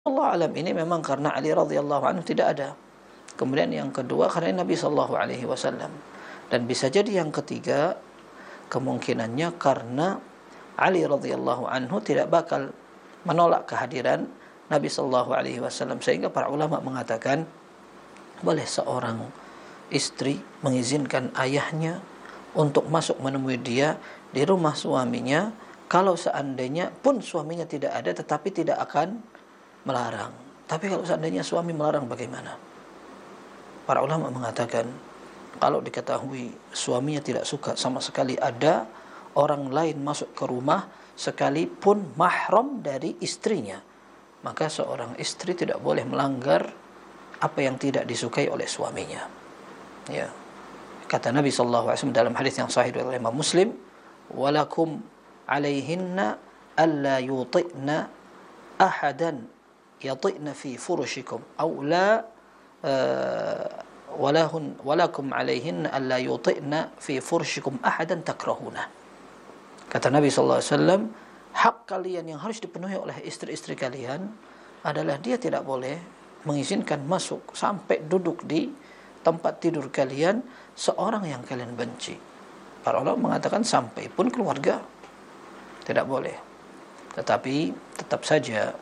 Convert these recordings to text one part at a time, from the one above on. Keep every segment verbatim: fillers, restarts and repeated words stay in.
Allah alam ini memang karena Ali radhiyallahu anhu tidak ada. Kemudian yang kedua karena Nabi sallallahu alaihi wasallam. Dan bisa jadi yang ketiga kemungkinannya karena Ali radhiyallahu anhu tidak bakal menolak kehadiran Nabi sallallahu alaihi wasallam, sehingga para ulama mengatakan boleh seorang istri mengizinkan ayahnya untuk masuk menemui dia di rumah suaminya kalau seandainya pun suaminya tidak ada, tetapi tidak akan melarang. Tapi kalau seandainya suami melarang bagaimana? Para ulama mengatakan kalau diketahui suaminya tidak suka sama sekali ada orang lain masuk ke rumah sekalipun mahram dari istrinya, maka seorang istri tidak boleh melanggar apa yang tidak disukai oleh suaminya. Ya. Kata Nabi sallallahu alaihi wasallam dalam hadis yang sahih riwayat Imam Muslim, "Walakum 'alaihinna alla yuti'na ahadan yati'na fi furushikum aw la uh, walahun walakum 'alaihinna alla yuti'na fi furushikum ahadan takrahuna." Kata Nabi sallallahu alaihi wasallam, hak kalian yang harus dipenuhi oleh istri-istri kalian adalah dia tidak boleh mengizinkan masuk sampai duduk di tempat tidur kalian seorang yang kalian benci. Para ulama mengatakan sampai pun keluarga tidak boleh. Tetapi tetap saja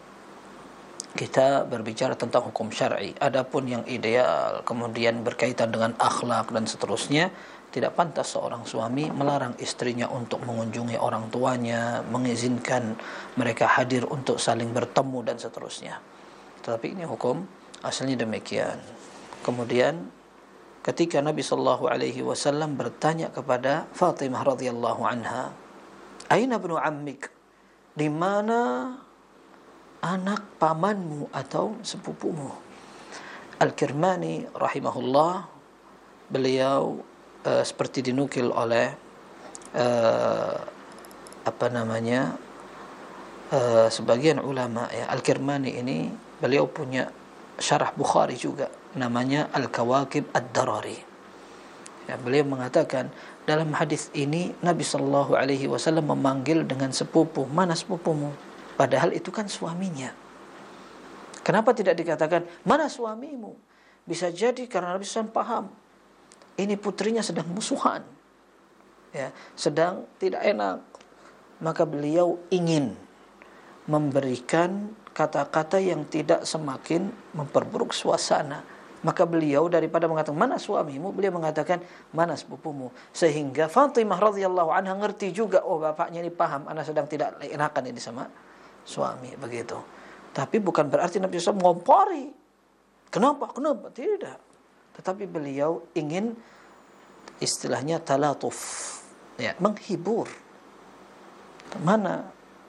kita berbicara tentang hukum syar'i. Adapun yang ideal kemudian berkaitan dengan akhlak dan seterusnya, tidak pantas seorang suami melarang istrinya untuk mengunjungi orang tuanya, mengizinkan mereka hadir untuk saling bertemu dan seterusnya. Tetapi ini hukum asalnya demikian. Kemudian ketika Nabi sallallahu alaihi wasallam bertanya kepada Fatimah radhiyallahu anha, "Aina ibnu ammik?" Di mana anak pamanmu atau sepupumu? Al-Kirmani rahimahullah, beliau uh, seperti dinukil oleh uh, apa namanya uh, sebagian ulama ya. Al-Kirmani ini beliau punya syarah Bukhari juga, namanya Al-Kawakib Ad-Darari. Ya, beliau mengatakan dalam hadis ini Nabi sallallahu alaihi wasallam memanggil dengan sepupu. Mana sepupumu? Padahal itu kan suaminya. Kenapa tidak dikatakan mana suamimu? Bisa jadi karena Nabi sallallahu alaihi wasallam paham ini putrinya sedang musuhan, ya, sedang tidak enak, maka beliau ingin memberikan kata-kata yang tidak semakin memperburuk suasana. Maka beliau daripada mengatakan mana suamimu, beliau mengatakan mana sepupumu, sehingga Fatimah radhiyallahu anha ngerti juga, oh bapaknya ini paham anak sedang tidak enakan ini sama suami, begitu. Tapi bukan berarti Nabi sallallahu alaihi wasallam ngompori. Kenapa? Kenapa? Tidak. Tetapi beliau ingin istilahnya talatuf, ya, menghibur. Mana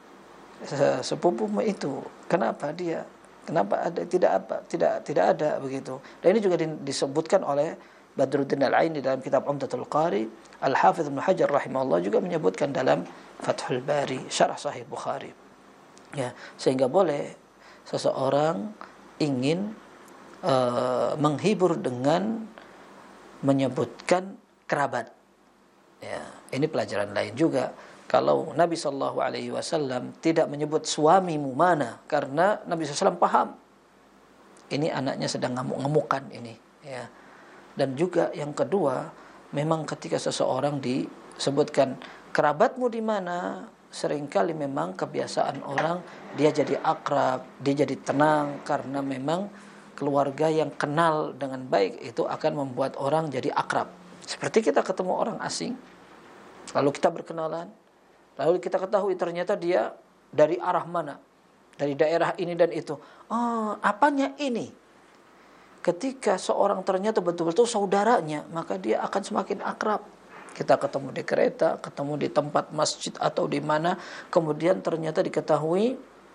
sepupumu itu? Kenapa dia? Kenapa ada tidak apa? Tidak tidak ada begitu. Dan ini juga disebutkan oleh Badruddin Al-Aini dalam kitab Umdatul Qari. Al-Hafidz Ibnu Hajar rahimahullah juga menyebutkan dalam Fathul Bari syarah Sahih Bukhari. Ya, sehingga boleh seseorang ingin uh, menghibur dengan menyebutkan kerabat. Ya, ini pelajaran lain juga. Kalau Nabi sallallahu alaihi wasallam tidak menyebut suamimu mana, karena Nabi sallallahu alaihi wasallam paham ini anaknya sedang ngamuk-ngamukan ini, ya. Dan juga yang kedua, memang ketika seseorang disebutkan kerabatmu di mana, seringkali memang kebiasaan orang dia jadi akrab, dia jadi tenang, karena memang keluarga yang kenal dengan baik itu akan membuat orang jadi akrab. Seperti kita ketemu orang asing, lalu kita berkenalan, lalu kita ketahui ternyata dia dari arah mana, dari daerah ini dan itu. Oh, apanya ini? Ketika seorang ternyata betul-betul saudaranya, maka dia akan semakin akrab. Kita ketemu di kereta, ketemu di tempat masjid atau di mana, kemudian ternyata diketahui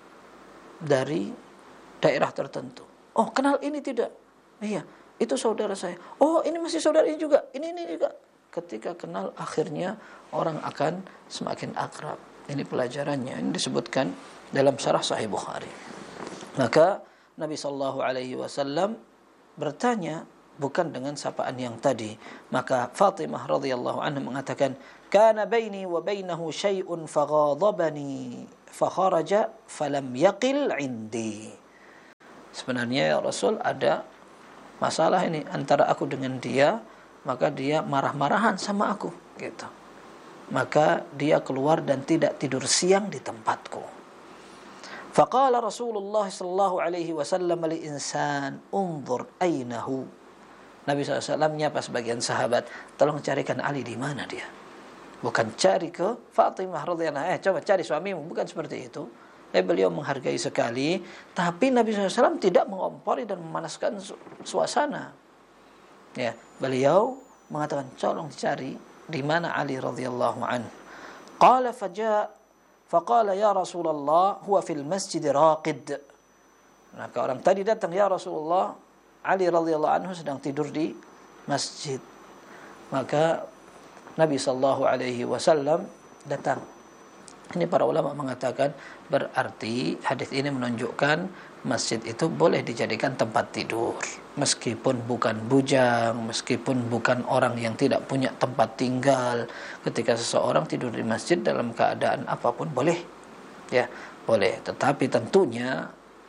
dari daerah tertentu. Oh, kenal ini tidak? Iya, itu saudara saya. Oh, ini masih saudara ini juga. Ini ini juga. Ketika kenal, akhirnya orang akan semakin akrab. Ini pelajarannya. Ini disebutkan dalam syarah Sahih Bukhari. Maka Nabi sallallahu alaihi wasallam bertanya bukan dengan sapaan yang tadi. Maka Fatimah radhiyallahu anha mengatakan, "Kana baini wa bainahu syai'un faghadabani fa kharaja falam yaqil 'indi." sebenarnya ya Rasul ada masalah ini antara aku dengan dia, maka dia marah-marahan sama aku gitu. Maka dia keluar dan tidak tidur siang di tempatku. Faqala Rasulullah sallallahu alaihi wasallam li insan unzur ainahu. Nabi sallallahu alaihi wasallam nyapa sebagian sahabat, tolong carikan Ali di mana dia. Bukan cari ke Fatimah radhiyallahu anha, eh coba cari suamimu, bukan seperti itu. Eh, beliau menghargai sekali, tapi Nabi sallallahu alaihi wasallam tidak mengompori dan memanaskan su- suasana. Ya, beliau mengatakan tolong cari di mana Ali radhiyallahu anhu. Qala faja faqala ya Rasulullah huwa fil masjid raqid. Maka orang tadi datang, ya Rasulullah, Ali radhiyallahu anhu sedang tidur di masjid. Maka Nabi sallallahu alaihi wasallam datang. Ini para ulama mengatakan berarti hadis ini menunjukkan masjid itu boleh dijadikan tempat tidur, meskipun bukan bujang, meskipun bukan orang yang tidak punya tempat tinggal. Ketika seseorang tidur di masjid dalam keadaan apapun boleh, ya boleh. Tetapi tentunya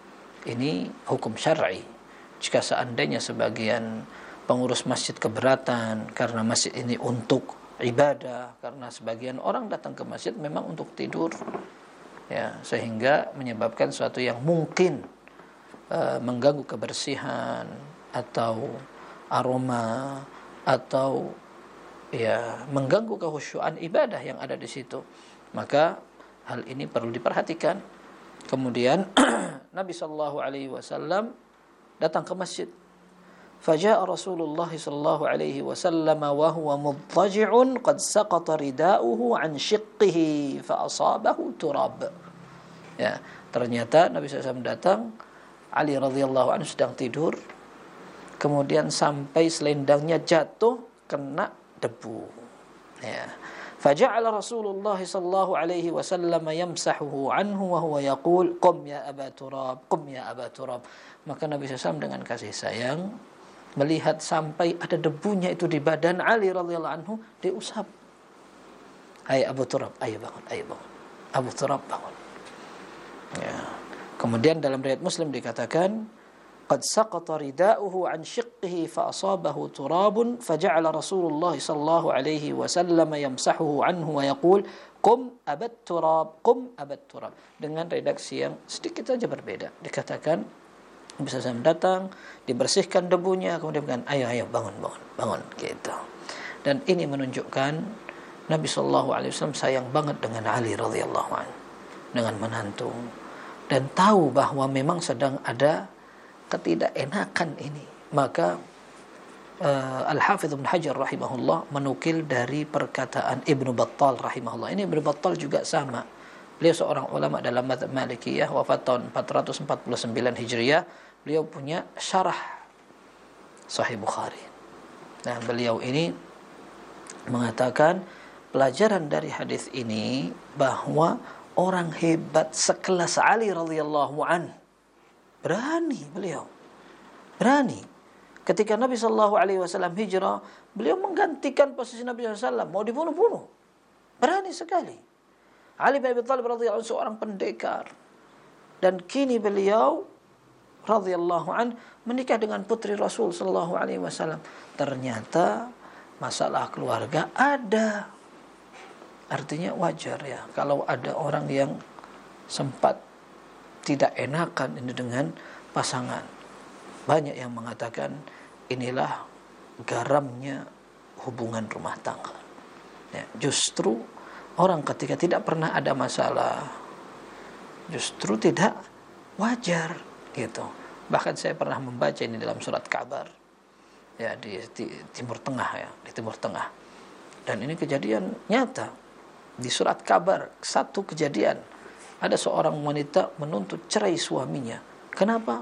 ini hukum syar'i. Jika seandainya sebagian pengurus masjid keberatan karena masjid ini untuk ibadah, karena sebagian orang datang ke masjid memang untuk tidur, ya, sehingga menyebabkan sesuatu yang mungkin uh, mengganggu kebersihan atau aroma atau ya mengganggu kekhusyuan ibadah yang ada di situ, maka hal ini perlu diperhatikan. Kemudian Nabi sallallahu alaihi wasallam datang ke masjid. فجاء رسول الله صلى الله عليه وسلم وهو مضطجع قد سقط رداؤه عن شقه فأصابه تراب. Ya, ternyata Nabi sallallahu alaihi wasallam datang, Ali radhiyallahu anhu sedang tidur, kemudian sampai selendangnya jatuh kena debu. Ya. فجعل رسول الله صلى الله عليه وسلم يمسحه عنه وهو يقول قم يا أبا تراب قم يا أبا تراب. Maka Nabi sallallahu alaihi wasallam dengan kasih sayang melihat sampai ada debunya itu di badan Ali radhiyallahu anhu, diusap. Hai Abu Turab, ayo bangun, ayo bangun. Abu Turab bangun. Ya. Kemudian dalam riwayat Muslim dikatakan, qad saqata rida'uhu an shiqqihi fa asabahu turabun faja'ala Rasulullah sallallahu alaihi wasallam yamsahuhu anhu wa yaqul qum abat turab, qum abat turab. Dengan redaksi yang sedikit saja berbeda. Dikatakan bisa saya datang, dibersihkan debunya, kemudian bilang, ayo ayo bangun bangun bangun gitu. Dan ini menunjukkan Nabi sallallahu alaihi wasallam sayang banget dengan Ali radhiyallahu anhu, dengan menantu, dan tahu bahwa memang sedang ada ketidakenakan ini. Maka uh, Al-Hafidz Ibnu Hajar rahimahullah menukil dari perkataan Ibnu Battal rahimahullah. Ini Ibnu Battal juga sama. Beliau seorang ulama dalam mazhab Malikiyah, wafat tahun empat ratus empat puluh sembilan Hijriah. Beliau punya syarah Sahih Bukhari. Nah, beliau ini mengatakan pelajaran dari hadis ini bahwa orang hebat sekelas Ali radhiyallahu an berani, beliau berani. Ketika Nabi sallallahu alaihi wasallam hijrah, beliau menggantikan posisi Nabi sallallahu alaihi wasallam, mau dibunuh-bunuh. Berani sekali. Ali bin Abi Thalib radhiyallahu anhu seorang pendekar, dan kini beliau radhiyallahu an menikah dengan putri Rasul sallallahu alaihi wasallam. Ternyata masalah keluarga ada. Artinya wajar ya kalau ada orang yang sempat tidak enakan ini dengan pasangan. Banyak yang mengatakan inilah garamnya hubungan rumah tangga. Ya, justru orang ketika tidak pernah ada masalah, justru tidak wajar gitu. Bahkan saya pernah membaca ini dalam surat Kabar, ya di, di Timur Tengah ya, di Timur Tengah. Dan ini kejadian nyata di surat Kabar. Satu kejadian, ada seorang wanita menuntut cerai suaminya. Kenapa?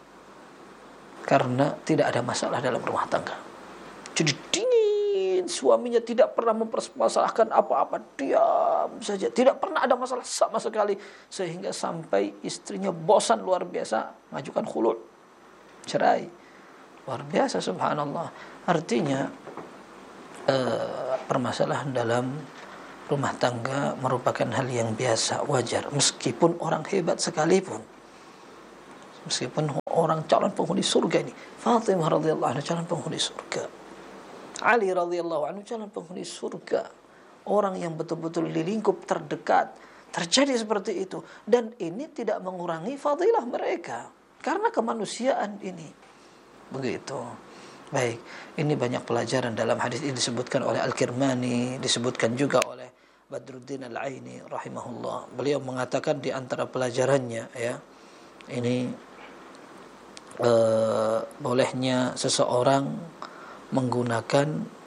Karena tidak ada masalah dalam rumah tangga. Jadi dingin, suaminya tidak pernah mempermasalahkan apa-apa, diam saja, tidak pernah ada masalah sama sekali, sehingga sampai istrinya bosan luar biasa, mengajukan khulu', cerai. Luar biasa, subhanallah. Artinya eh, permasalahan dalam rumah tangga merupakan hal yang biasa, wajar, meskipun orang hebat sekalipun. Meskipun orang calon penghuni surga ini, Fatimah radhiyallahu anha calon penghuni surga, Ali radhiyallahu anhu calon penghuni surga, orang yang betul-betul di lingkup terdekat terjadi seperti itu, dan ini tidak mengurangi fadilah mereka karena kemanusiaan ini. Begitu. Baik, ini banyak pelajaran dalam hadis ini disebutkan oleh Al-Kirmani, disebutkan juga oleh Badruddin Al-Aini rahimahullah. Beliau mengatakan di antara pelajarannya, ya, ini uh, bolehnya seseorang menggunakan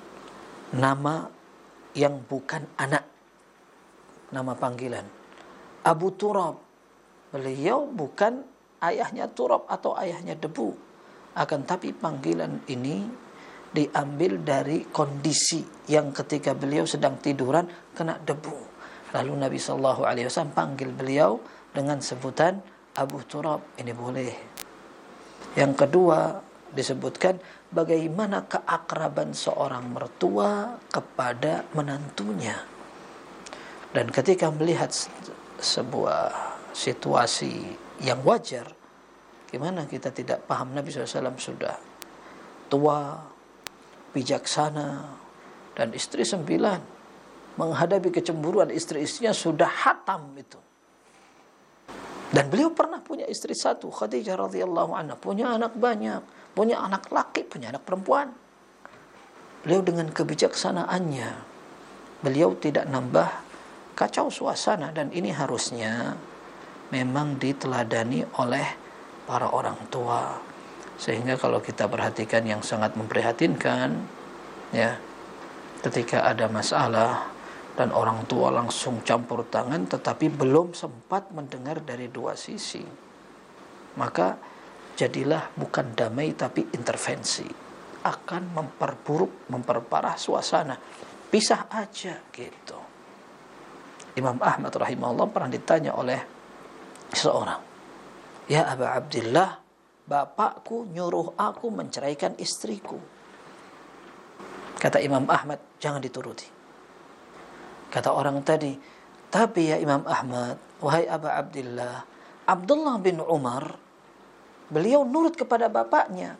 nama yang bukan anak, nama panggilan. Abu Turab, beliau bukan ayahnya Turab atau ayahnya debu, akan tapi panggilan ini diambil dari kondisi yang ketika beliau sedang tiduran kena debu. Lalu Nabi sallallahu alaihi wasallam panggil beliau dengan sebutan Abu Turab. Ini boleh. Yang kedua disebutkan bagaimana keakraban seorang mertua kepada menantunya. Dan ketika melihat sebuah situasi yang wajar, gimana kita tidak paham Nabi shallallahu alaihi wasallam sudah tua, bijaksana, dan istri sembilan, menghadapi kecemburuan istri-istrinya sudah hatam itu. Dan beliau pernah punya istri satu, Khadijah radhiyallahu anha, punya anak banyak, punya anak laki, punya anak perempuan. Beliau dengan kebijaksanaannya, beliau tidak nambah kacau suasana, dan ini harusnya memang diteladani oleh para orang tua. Sehingga kalau kita perhatikan yang sangat memprihatinkan, ya, ketika ada masalah dan orang tua langsung campur tangan tetapi belum sempat mendengar dari dua sisi, maka jadilah bukan damai tapi intervensi, akan memperburuk, memperparah suasana. Pisah aja gitu. Imam Ahmad rahimahullah pernah ditanya oleh seseorang, "Ya Aba Abdillah, bapakku nyuruh aku menceraikan istriku." Kata Imam Ahmad, "Jangan dituruti." Kata orang tadi, "Tapi ya Imam Ahmad, wahai Aba Abdillah, Abdullah bin Umar, beliau nurut kepada bapaknya."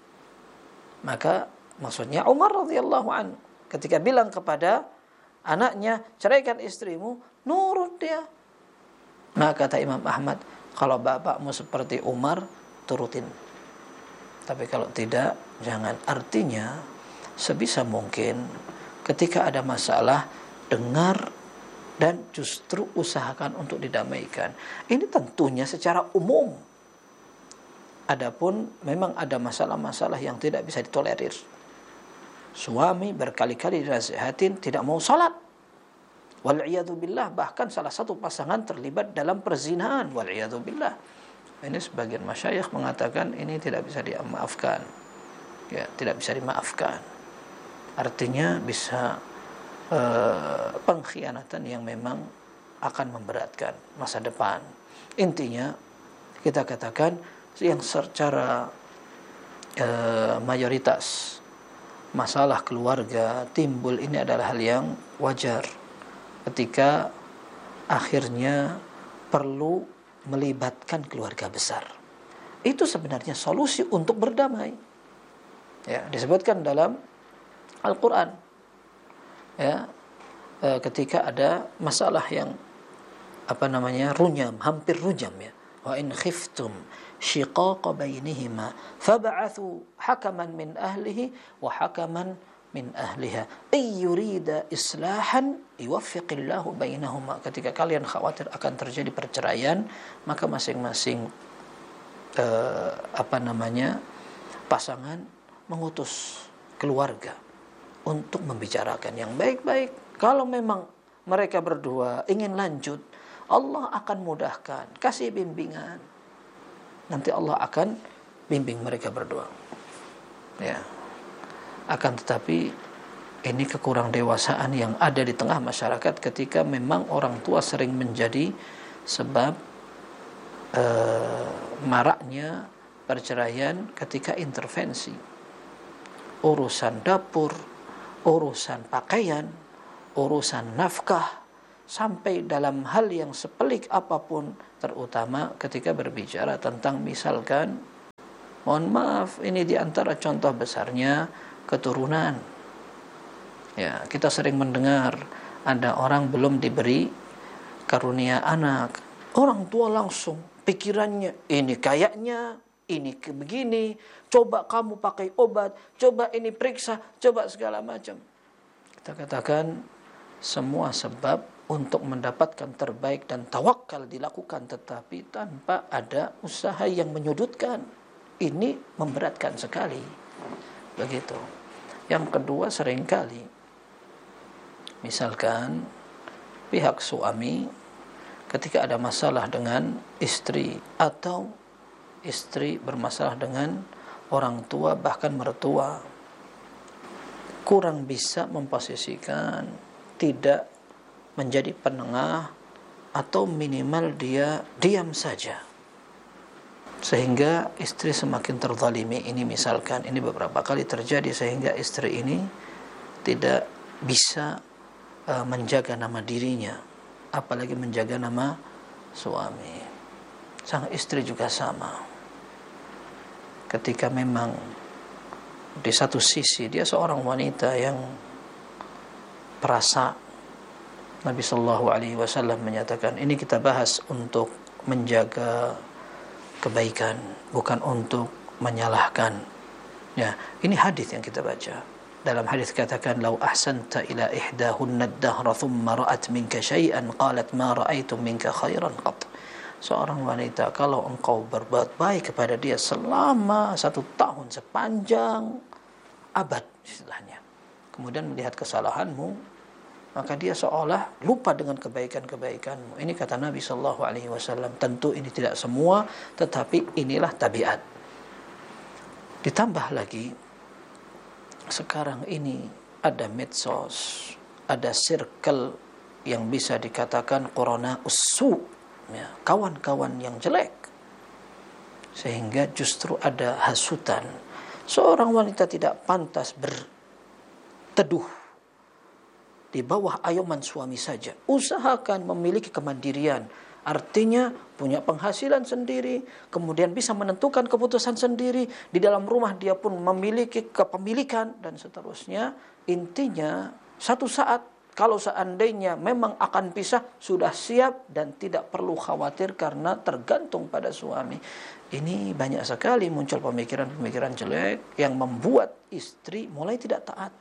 Maka maksudnya Umar radhiyallahu anhu ketika bilang kepada anaknya, "Ceraikan istrimu," nurut dia. Nah, kata Imam Ahmad, kalau bapakmu seperti Umar, turutin. Tapi kalau tidak, jangan. Artinya, sebisa mungkin ketika ada masalah, dengar dan justru usahakan untuk didamaikan. Ini tentunya secara umum. Adapun memang ada masalah-masalah yang tidak bisa ditolerir. Suami berkali-kali dinasihatin tidak mau salat. Wal'iyadzubillah, bahkan salah satu pasangan terlibat dalam perzinahan. Wal'iyadzubillah. Ini sebagian masyayikh mengatakan ini tidak bisa dimaafkan. Ya, tidak bisa dimaafkan. Artinya bisa Uh, pengkhianatan yang memang akan memberatkan masa depan. Intinya kita katakan yang secara uh, mayoritas masalah keluarga timbul ini adalah hal yang wajar ketika akhirnya perlu melibatkan keluarga besar. Itu sebenarnya solusi untuk berdamai. Ya, disebutkan dalam Al-Quran. Ya, e, ketika ada masalah yang apa namanya runyam, hampir runyam, ya. Wa in khiftum shiqaqa bainihima fab'athu hakaman min ahlihi wa hakaman min ahliha ay yurida islahan yuwaffiqillahu bainahuma. Ketika kalian khawatir akan terjadi perceraian, maka masing-masing e, apa namanya pasangan mengutus keluarga untuk membicarakan yang baik-baik. Kalau memang mereka berdua ingin lanjut, Allah akan mudahkan, kasih bimbingan. Nanti Allah akan bimbing mereka berdua. Ya. Akan tetapi ini kekurang dewasaan yang ada di tengah masyarakat ketika memang orang tua sering menjadi sebab uh, maraknya perceraian ketika intervensi. Urusan dapur, urusan pakaian, urusan nafkah, sampai dalam hal yang sepelik apapun, terutama ketika berbicara tentang misalkan, mohon maaf, ini diantara contoh besarnya keturunan. Ya, kita sering mendengar ada orang belum diberi karunia anak, orang tua langsung pikirannya ini kayaknya, ini begini, coba kamu pakai obat, coba ini periksa, coba segala macam. Kita katakan semua sebab untuk mendapatkan terbaik dan tawakal dilakukan, tetapi tanpa ada usaha yang menyudutkan. Ini memberatkan sekali. Begitu. Yang kedua, seringkali misalkan pihak suami ketika ada masalah dengan istri atau istri bermasalah dengan orang tua bahkan mertua, kurang bisa memposisikan, tidak menjadi penengah, atau minimal dia diam saja sehingga istri semakin terzalimi. Ini misalkan, ini beberapa kali terjadi sehingga istri ini tidak bisa uh, menjaga nama dirinya, apalagi menjaga nama suami. Sang istri juga sama. Ketika memang di satu sisi dia seorang wanita yang perasa, Nabi Shallallahu Alaihi Wasallam menyatakan, ini kita bahas untuk menjaga kebaikan, bukan untuk menyalahkan. Ya, ini hadis yang kita baca. Dalam hadis katakan, "Lau ahsanta ila ihdahunna ad-dahra thumma ra'at minka syai'an qalat ma ra'aitu minka khairan qat." Seorang wanita, kalau engkau berbuat baik kepada dia selama satu tahun, sepanjang abad istilahnya, kemudian melihat kesalahanmu, maka dia seolah lupa dengan kebaikan-kebaikanmu. Ini kata Nabi Shallallahu Alaihi Wasallam. Tentu ini tidak semua, tetapi inilah tabiat. Ditambah lagi, sekarang ini ada medsos, ada circle yang bisa dikatakan corona usu, ya, kawan-kawan yang jelek, sehingga justru ada hasutan. Seorang wanita tidak pantas berteduh di bawah ayoman suami saja. Usahakan memiliki kemandirian. Artinya punya penghasilan sendiri, kemudian bisa menentukan keputusan sendiri. Di dalam rumah dia pun memiliki kepemilikan dan seterusnya. Intinya satu saat kalau seandainya memang akan pisah, sudah siap dan tidak perlu khawatir karena tergantung pada suami. Ini banyak sekali muncul pemikiran-pemikiran jelek yang membuat istri mulai tidak taat.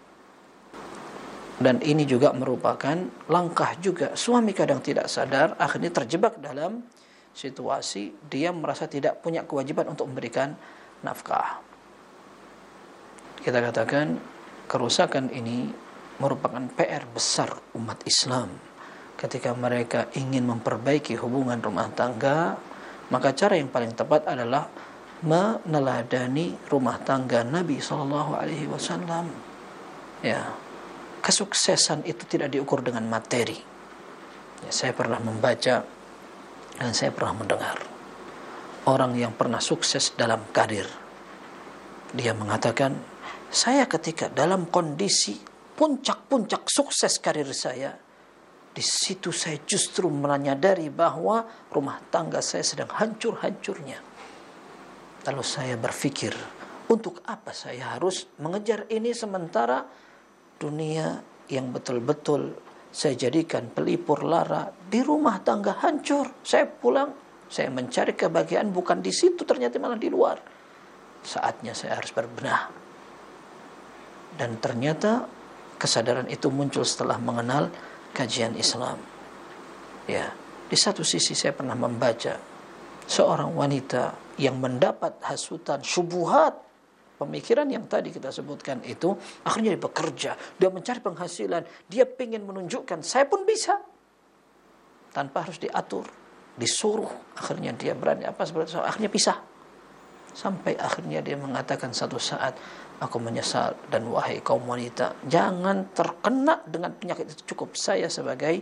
Dan ini juga merupakan langkah juga. Suami kadang tidak sadar, akhirnya terjebak dalam situasi dia merasa tidak punya kewajiban untuk memberikan nafkah. Kita katakan kerusakan ini merupakan P R besar umat Islam. Ketika mereka ingin memperbaiki hubungan rumah tangga, maka cara yang paling tepat adalah meneladani rumah tangga Nabi Shallallahu Alaihi Wasallam. Ya. Kesuksesan itu tidak diukur dengan materi. Ya, saya pernah membaca dan saya pernah mendengar orang yang pernah sukses dalam karir. Dia mengatakan, saya ketika dalam kondisi puncak-puncak sukses karir saya, di situ saya justru menyadari bahwa rumah tangga saya sedang hancur-hancurnya. Lalu saya berpikir, untuk apa saya harus mengejar ini sementara dunia yang betul-betul saya jadikan pelipur lara di rumah tangga hancur. Saya pulang, saya mencari kebahagiaan bukan di situ, ternyata malah di luar. Saatnya saya harus berbenah. Dan ternyata kesadaran itu muncul setelah mengenal kajian Islam. Ya, di satu sisi saya pernah membaca seorang wanita yang mendapat hasutan syubhat, pemikiran yang tadi kita sebutkan itu, akhirnya dia bekerja, dia mencari penghasilan, dia ingin menunjukkan saya pun bisa, tanpa harus diatur, disuruh. Akhirnya dia berani apa seperti itu, akhirnya pisah, sampai akhirnya dia mengatakan satu saat, aku menyesal, dan wahai kaum wanita, jangan terkena dengan penyakit itu. Cukup saya sebagai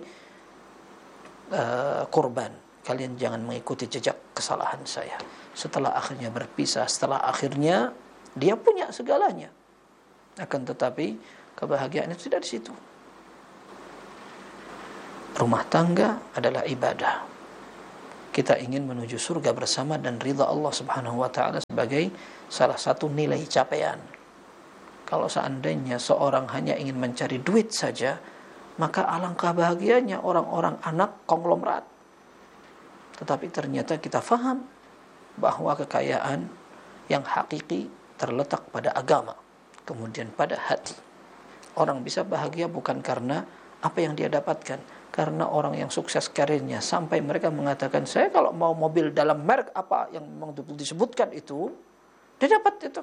uh, korban, kalian jangan mengikuti jejak kesalahan saya. Setelah akhirnya berpisah, setelah akhirnya dia punya segalanya, akan tetapi kebahagiaan itu tidak di situ. Rumah tangga adalah ibadah. Kita ingin menuju surga bersama dan ridha Allah Subhanahu wa taala sebagai salah satu nilai capaian. Kalau seandainya seorang hanya ingin mencari duit saja, maka alangkah bahagianya orang-orang anak konglomerat. Tetapi ternyata kita faham bahwa kekayaan yang hakiki terletak pada agama, kemudian pada hati. Orang bisa bahagia bukan karena apa yang dia dapatkan, karena orang yang sukses karirnya sampai mereka mengatakan, saya kalau mau mobil dalam merek apa yang memang disebutkan itu, dia dapat itu.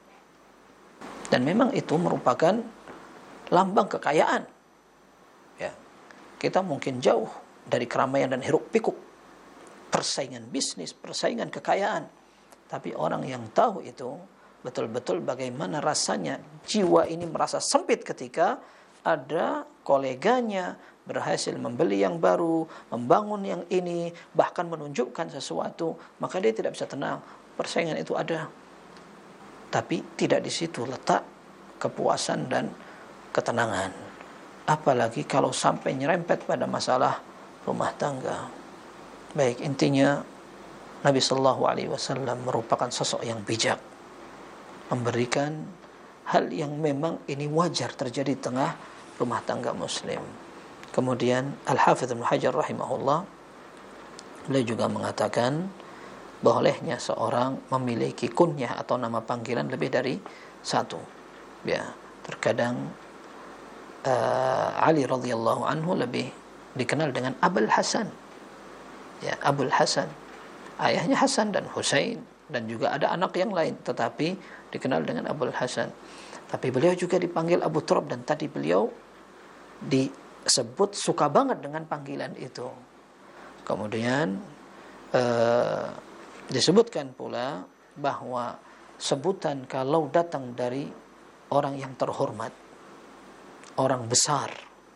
Dan memang itu merupakan lambang kekayaan. Ya, kita mungkin jauh dari keramaian dan hiruk pikuk, persaingan bisnis, persaingan kekayaan. Tapi orang yang tahu itu betul-betul bagaimana rasanya jiwa ini merasa sempit ketika ada koleganya berhasil membeli yang baru, membangun yang ini, bahkan menunjukkan sesuatu, maka dia tidak bisa tenang. Persaingan itu ada, tapi tidak di situ letak kepuasan dan ketenangan. Apalagi kalau sampai nyerempet pada masalah rumah tangga. Baik, intinya Nabi Sallallahu Alaihi Wasallam merupakan sosok yang bijak, memberikan hal yang memang ini wajar terjadi di tengah rumah tangga Muslim. Kemudian Al-Hafidz Ibnu Hajar rahimahullah, beliau juga mengatakan bolehnya seorang memiliki kunyah atau nama panggilan lebih dari satu. Ya, terkadang uh, Ali radhiyallahu anhu lebih dikenal dengan Abul Hasan. Ya, Abul Hasan. Ayahnya Hasan dan Husain, dan juga ada anak yang lain, tetapi dikenal dengan Abul Hasan. Tapi beliau juga dipanggil Abu Turab, dan tadi beliau disebut suka banget dengan panggilan itu. Kemudian uh, disebutkan pula bahwa sebutan kalau datang dari orang yang terhormat, orang besar,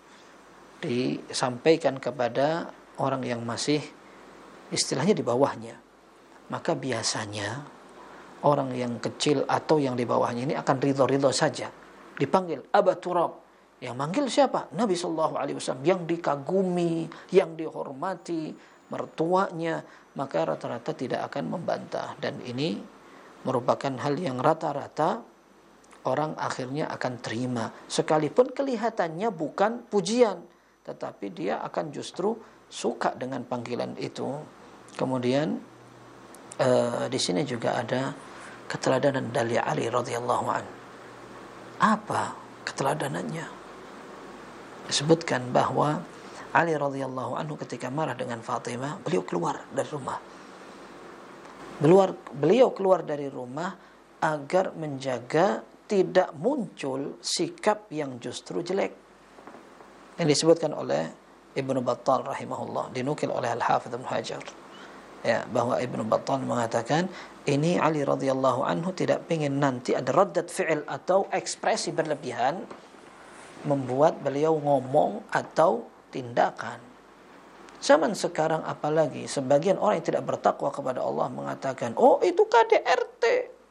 disampaikan kepada orang yang masih istilahnya di bawahnya, maka biasanya orang yang kecil atau yang di bawahnya ini akan ridho-ridho saja. Dipanggil Aba Turab. Yang manggil siapa? Nabi Sallallahu Alaihi Wasallam, yang dikagumi, yang dihormati, mertuanya, maka rata-rata tidak akan membantah. Dan ini merupakan hal yang rata-rata orang akhirnya akan terima, sekalipun kelihatannya bukan pujian, tetapi dia akan justru suka dengan panggilan itu. Kemudian uh, di sini juga ada keteladanan dari Ali radhiyallahu an. Apa keteladanannya? Disebutkan bahwa Ali radhiyallahu anhu ketika marah dengan Fatimah, beliau keluar dari rumah. Beliau, beliau keluar dari rumah agar menjaga tidak muncul sikap yang justru jelek. Yang disebutkan oleh Ibnu Battal rahimahullah, dinukil oleh Al-Hafidz Ibnu Hajar. Ya, bahwa Ibnu Battal mengatakan ini Ali radhiyallahu anhu tidak ingin nanti ada raddat fi'il atau ekspresi berlebihan membuat beliau ngomong atau tindakan. Zaman sekarang apalagi sebagian orang yang tidak bertakwa kepada Allah mengatakan, oh itu K D R T,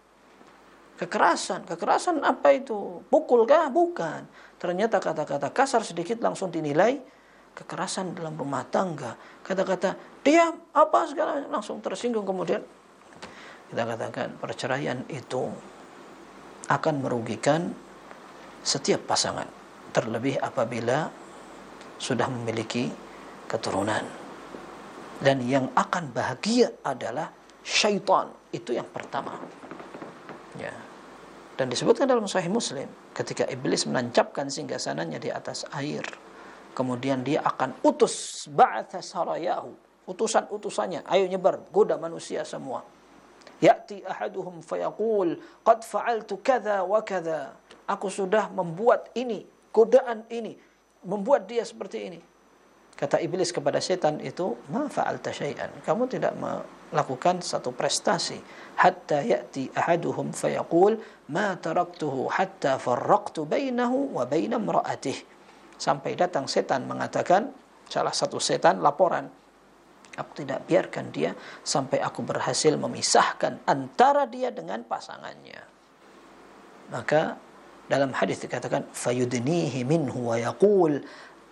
kekerasan. Kekerasan apa itu? Pukul kah? Bukan. Ternyata kata-kata kasar sedikit langsung dinilai kekerasan dalam rumah tangga. Kata-kata diam apa segala langsung tersinggung. Kemudian kita katakan perceraian itu akan merugikan setiap pasangan, terlebih apabila sudah memiliki keturunan. Dan yang akan bahagia adalah syaitan, itu yang pertama. Ya. Dan disebutkan dalam Sahih Muslim, ketika iblis menancapkan singgasananya di atas air, kemudian dia akan utus ba'atha sarayahu, utusan-utusannya, ayo nyebar, goda manusia semua. Ya'ti ahaduhum fayaqul qad fa'altu kadza wa kadza, aku sudah membuat ini, godaan ini, membuat dia seperti ini. Kata iblis kepada setan itu, ma fa'alta syai'an, kamu tidak melakukan satu prestasi. Hatta ya'ti ahaduhum fayaqul ma taraktuhu hatta farraqtu bainahu wa baina imra'atih. Sampai datang setan mengatakan, salah satu setan laporan, aku tidak biarkan dia sampai aku berhasil memisahkan antara dia dengan pasangannya. Maka dalam hadis dikatakan fayudnihi minhu wa yaqul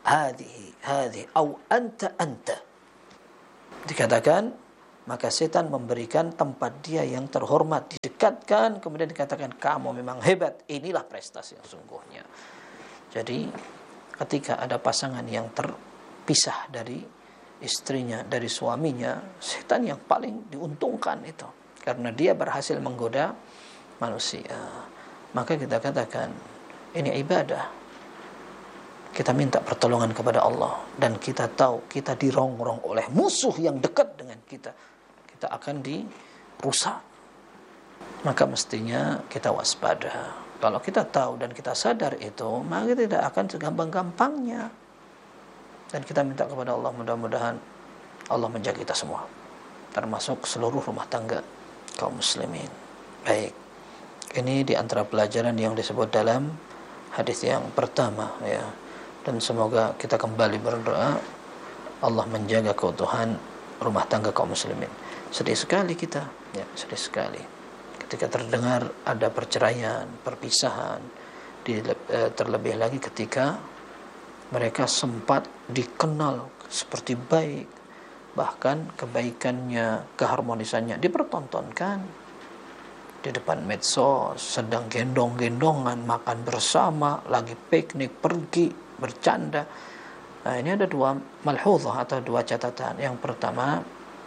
hadhihi hadhihi au anta anta. Dikatakan, maka setan memberikan tempat dia yang terhormat, didekatkan, kemudian dikatakan kamu memang hebat, inilah prestasi yang sungguhnya. Jadi ketika ada pasangan yang terpisah dari istrinya, dari suaminya, setan yang paling diuntungkan itu, karena dia berhasil menggoda manusia. Maka kita katakan ini ibadah. Kita minta pertolongan kepada Allah, dan kita tahu kita dirongrong oleh musuh yang dekat dengan kita. Kita akan dirusak. Maka mestinya kita waspada. Kalau kita tahu dan kita sadar itu, maka kita tidak akan segampang-gampangnya. Dan kita minta kepada Allah, mudah-mudahan Allah menjaga kita semua, termasuk seluruh rumah tangga kaum muslimin. Baik, ini di antara pelajaran yang disebut dalam hadis yang pertama, ya. Dan semoga kita kembali berdoa Allah menjaga keutuhan rumah tangga kaum muslimin. Sedih sekali kita, ya, sedih sekali ketika terdengar ada perceraian, perpisahan, di, eh, terlebih lagi ketika mereka sempat dikenal seperti baik, bahkan kebaikannya, keharmonisannya dipertontonkan di depan medsos, sedang gendong-gendongan, makan bersama, lagi piknik, pergi, bercanda. Nah, ini ada dua malhuzah atau dua catatan. Yang pertama,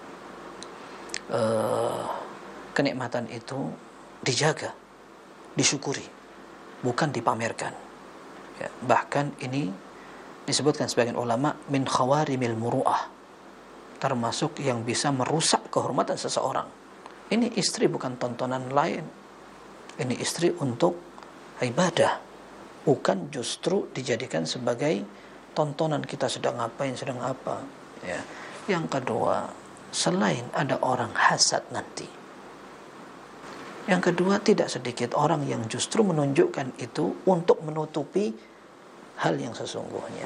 eh, kenikmatan itu dijaga, disyukuri, bukan dipamerkan. Ya, bahkan ini disebutkan sebagian ulama min khawarimil muru'ah, termasuk yang bisa merusak kehormatan seseorang. Ini istri bukan tontonan lain. Ini istri untuk ibadah, bukan justru dijadikan sebagai tontonan kita sedang ngapain, sedang apa. Ya. Yang kedua, selain ada orang hasad nanti. Yang kedua, tidak sedikit orang yang justru menunjukkan itu untuk menutupi hal yang sesungguhnya.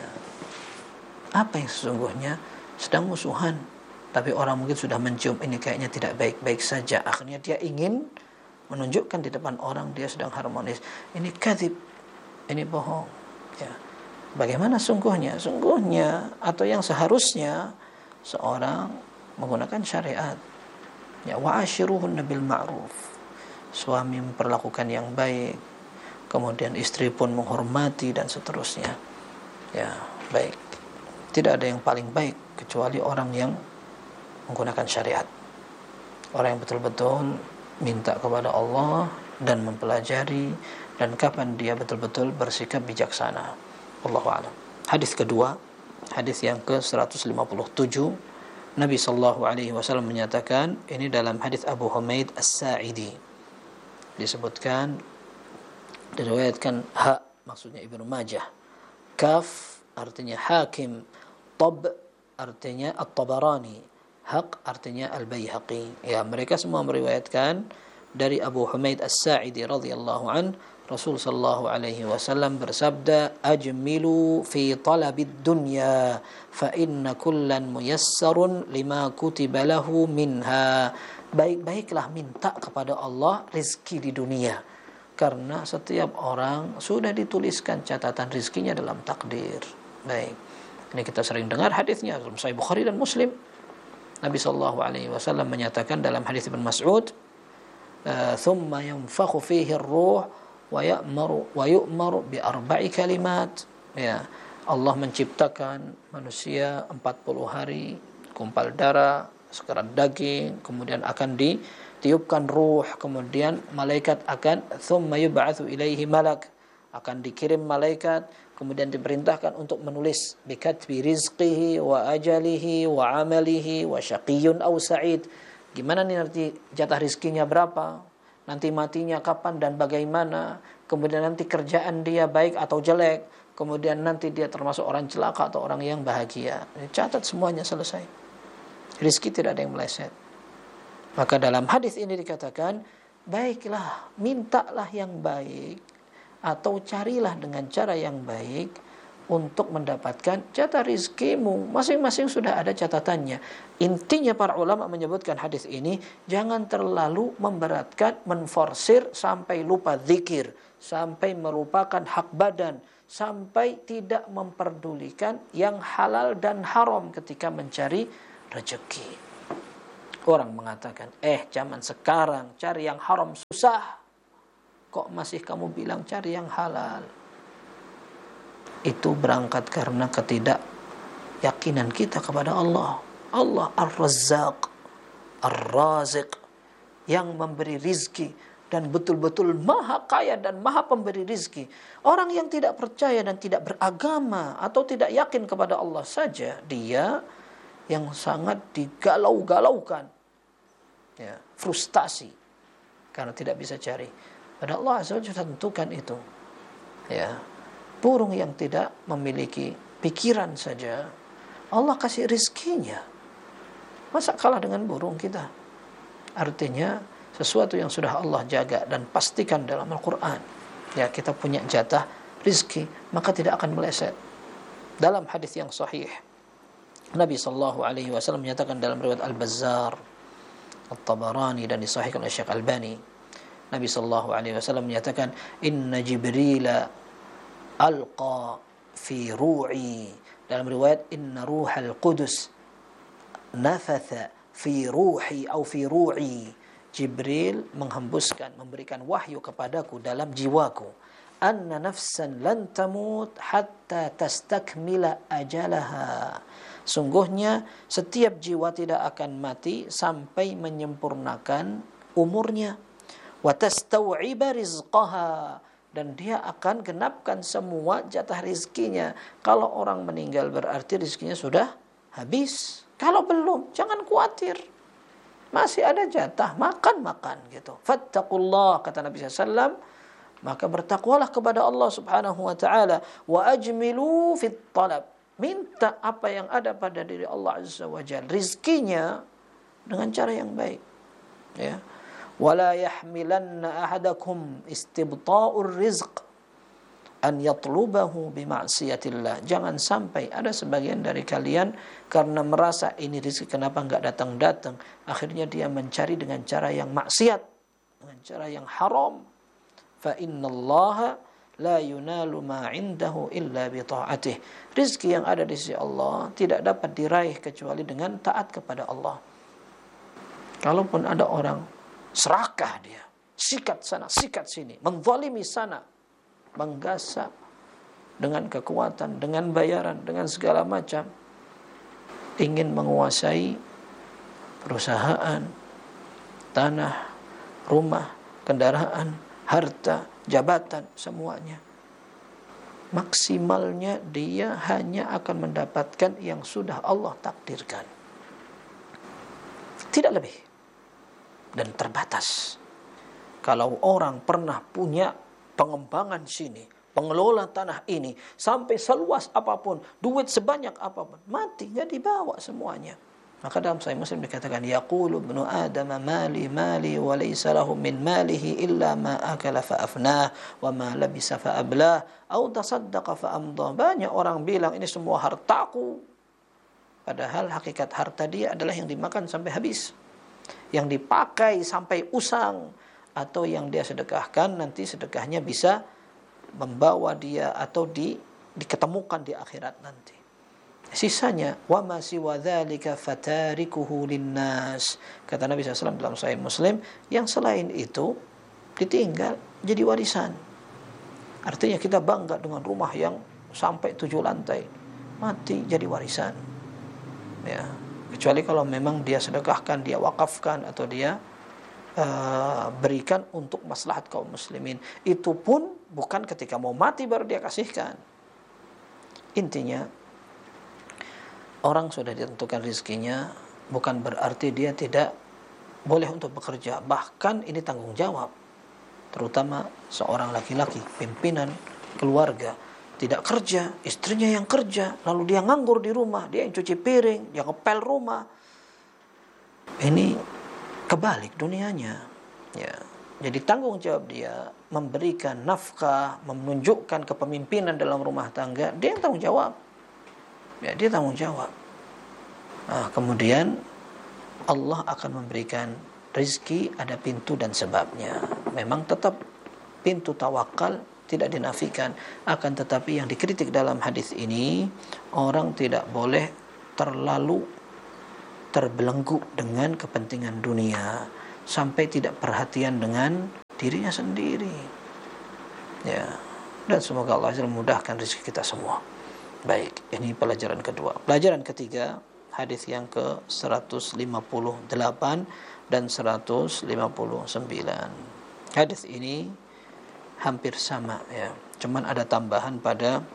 Apa yang sesungguhnya? Sedang musuhan, tapi orang mungkin sudah mencium ini kayaknya tidak baik-baik saja. Akhirnya dia ingin menunjukkan di depan orang dia sedang harmonis. Ini kadzib, ini bohong. Ya. Bagaimana sungguhnya? Sungguhnya atau yang seharusnya seorang menggunakan syariat. Ya, wa'ashiruhunna bil ma'ruf. Suami memperlakukan yang baik, kemudian istri pun menghormati dan seterusnya. Ya, baik. Tidak ada yang paling baik kecuali orang yang menggunakan syariat. Orang yang betul-betul minta kepada Allah dan mempelajari, dan kapan dia betul-betul bersikap bijaksana. Wallahu a'lam. Hadis kedua, hadis yang ke seratus lima puluh tujuh, Nabi sallallahu alaihi wasallam menyatakan, ini dalam hadis Abu Humaid As-Sa'idi, disebutkan, diriwayatkan ha, maksudnya Ibnu Majah, kaf artinya hakim, tab artinya At-Tabarani, haq artinya Al-Baihaqi. Ya, mereka semua meriwayatkan dari Abu Humaid As-Sa'idi radhiyallahu an, Rasul sallallahu alaihi wasallam bersabda, ajmilu fi talabid dunya fa inna kullan muyassarun lima kutiba lahu minha. Baik-baiklah minta kepada Allah rizki di dunia, karena setiap orang sudah dituliskan catatan rizkinya dalam takdir. Baik, ini kita sering dengar hadisnya dalam Sahih Bukhari dan Muslim. Nabi sallallahu alaihi wasallam menyatakan dalam hadis Ibnu Mas'ud, thumma yanfakhu fihi ar-ruh wa ya'maru wa yu'maru bi arba'i kalimat. Ya, Allah menciptakan manusia empat puluh hari, kumpal darah, sekerat daging, kemudian akan ditiupkan ruh, kemudian malaikat akan thumma yub'atsu ilaihi malak, akan dikirim malaikat, kemudian diperintahkan untuk menulis bikatbi rizqihi wa ajalihi wa amalihi wa syaqiyyun aw sa'id. Gimana nih nanti jatah rizkinya berapa, nanti matinya kapan dan bagaimana, kemudian nanti kerjaan dia baik atau jelek, kemudian nanti dia termasuk orang celaka atau orang yang bahagia. Catat semuanya, selesai. Rizki tidak ada yang meleset. Maka dalam hadis ini dikatakan, baiklah, mintalah yang baik, atau carilah dengan cara yang baik, untuk mendapatkan jatah rizkimu. Masing-masing sudah ada catatannya. Intinya para ulama menyebutkan hadis ini, jangan terlalu memberatkan, menforsir sampai lupa zikir, sampai merupakan hak badan, sampai tidak memperdulikan yang halal dan haram ketika mencari rezeki. Orang mengatakan, eh zaman sekarang cari yang haram susah, kok masih kamu bilang cari yang halal? Itu berangkat karena ketidakyakinan kita kepada Allah. Allah Ar-Razzaq, Ar-Raziq, yang memberi rizki dan betul-betul maha kaya dan maha pemberi rizki. Orang yang tidak percaya dan tidak beragama atau tidak yakin kepada Allah saja, dia yang sangat digalau-galaukan, ya, frustasi karena tidak bisa cari. Pada Allah Azza wa Jalla tentukan itu, ya. Burung yang tidak memiliki pikiran saja Allah kasih rizkinya, masa kalah dengan burung kita? Artinya sesuatu yang sudah Allah jaga dan pastikan dalam Al-Quran, ya, kita punya jatah rizki, maka tidak akan meleset. Dalam hadis yang sahih, Nabi sallallahu alaihi wasallam menyatakan dalam riwayat Al-Bazzar, At-Tabarani, dan disahihkan oleh Syekh Albani, Nabi sallallahu alaihi wasallam menyatakan, inna Jibrila alqa fi ru'i, dalam riwayat inna ruhal qudus nafatha fi ruhi atau fi ru'i, Jibril menghembuskan, memberikan wahyu kepadaku dalam jiwaku, anna nafsan lan tamut hatta tastakmila ajalaha, sungguhnya setiap jiwa tidak akan mati sampai menyempurnakan umurnya, wa tastau'iba rizqaha, dan dia akan genapkan semua jatah rizkinya. Kalau orang meninggal berarti rizkinya sudah habis. Kalau belum, jangan khawatir, masih ada jatah, makan-makan gitu. Fattaqullah, kata Nabi sallallahu alaihi wasallam, maka bertakwalah kepada Allah subhanahu wa ta'ala, wa ajmilu fit talab, minta apa yang ada pada diri Allah azza wa jalla, rizkinya dengan cara yang baik, ya. Wala yahmilanna ahadakum istibta'ur rizq an yatlubahu bima'siyatillah, jangan sampai ada sebagian dari kalian karena merasa ini rezeki kenapa enggak datang-datang, akhirnya dia mencari dengan cara yang maksiat, dengan cara yang haram. Fa innallaha la yunalu ma 'indahu illa bi ta'atih, rezeki yang ada di sisi Allah tidak dapat diraih kecuali dengan taat kepada Allah. Kalaupun ada orang serakah, dia sikat sana sikat sini, menzalimi sana, menggasak dengan kekuatan, dengan bayaran, dengan segala macam, ingin menguasai perusahaan, tanah, rumah, kendaraan, harta, jabatan, semuanya, maksimalnya dia hanya akan mendapatkan yang sudah Allah takdirkan, tidak lebih dan terbatas. Kalau orang pernah punya pengembangan sini, pengelola tanah ini, sampai seluas apapun, duit sebanyak apapun, mati, nggak dibawa semuanya. Maka dalam Sahih Muslim dikatakan, yaqulu ibnu Adam mali mali wa laysa lahu min malihi illa ma akala fa afnah wa ma labisa fa ablah au tasaddaqa fa amdah. Banyak orang bilang ini semua hartaku, padahal hakikat harta dia adalah yang dimakan sampai habis, yang dipakai sampai usang, atau yang dia sedekahkan nanti sedekahnya bisa membawa dia atau di diketemukan di akhirat nanti. Sisanya wa ma siwa dzalika fatarikuhu linnas, kata Nabi sallallahu alaihi wasallam dalam Sahih Muslim, yang selain itu ditinggal jadi warisan. Artinya kita bangga dengan rumah yang sampai tujuh lantai, mati jadi warisan, ya. Kecuali kalau memang dia sedekahkan, dia wakafkan, atau dia uh, berikan untuk maslahat kaum muslimin. Itu pun bukan ketika mau mati baru dia kasihkan. Intinya, orang sudah ditentukan rizkinya, bukan berarti dia tidak boleh untuk bekerja. Bahkan ini tanggung jawab, terutama seorang laki-laki, pimpinan keluarga, tidak kerja, istrinya yang kerja, lalu dia nganggur di rumah, dia yang cuci piring, dia ngepel rumah. Ini kebalik dunianya, ya. Jadi tanggung jawab dia memberikan nafkah, menunjukkan kepemimpinan dalam rumah tangga, dia yang tanggung jawab. Ya, dia tanggung jawab. Nah, kemudian Allah akan memberikan rezeki, ada pintu dan sebabnya. Memang tetap pintu tawakal tidak dinafikan, akan tetapi yang dikritik dalam hadis ini, orang tidak boleh terlalu terbelenggu dengan kepentingan dunia sampai tidak perhatian dengan dirinya sendiri. Ya, dan semoga Allah memudahkan rezeki kita semua. Baik, ini pelajaran kedua. Pelajaran ketiga, hadis yang ke seratus lima puluh delapan dan seratus lima puluh sembilan. Hadis ini hampir sama ya, cuman ada tambahan pada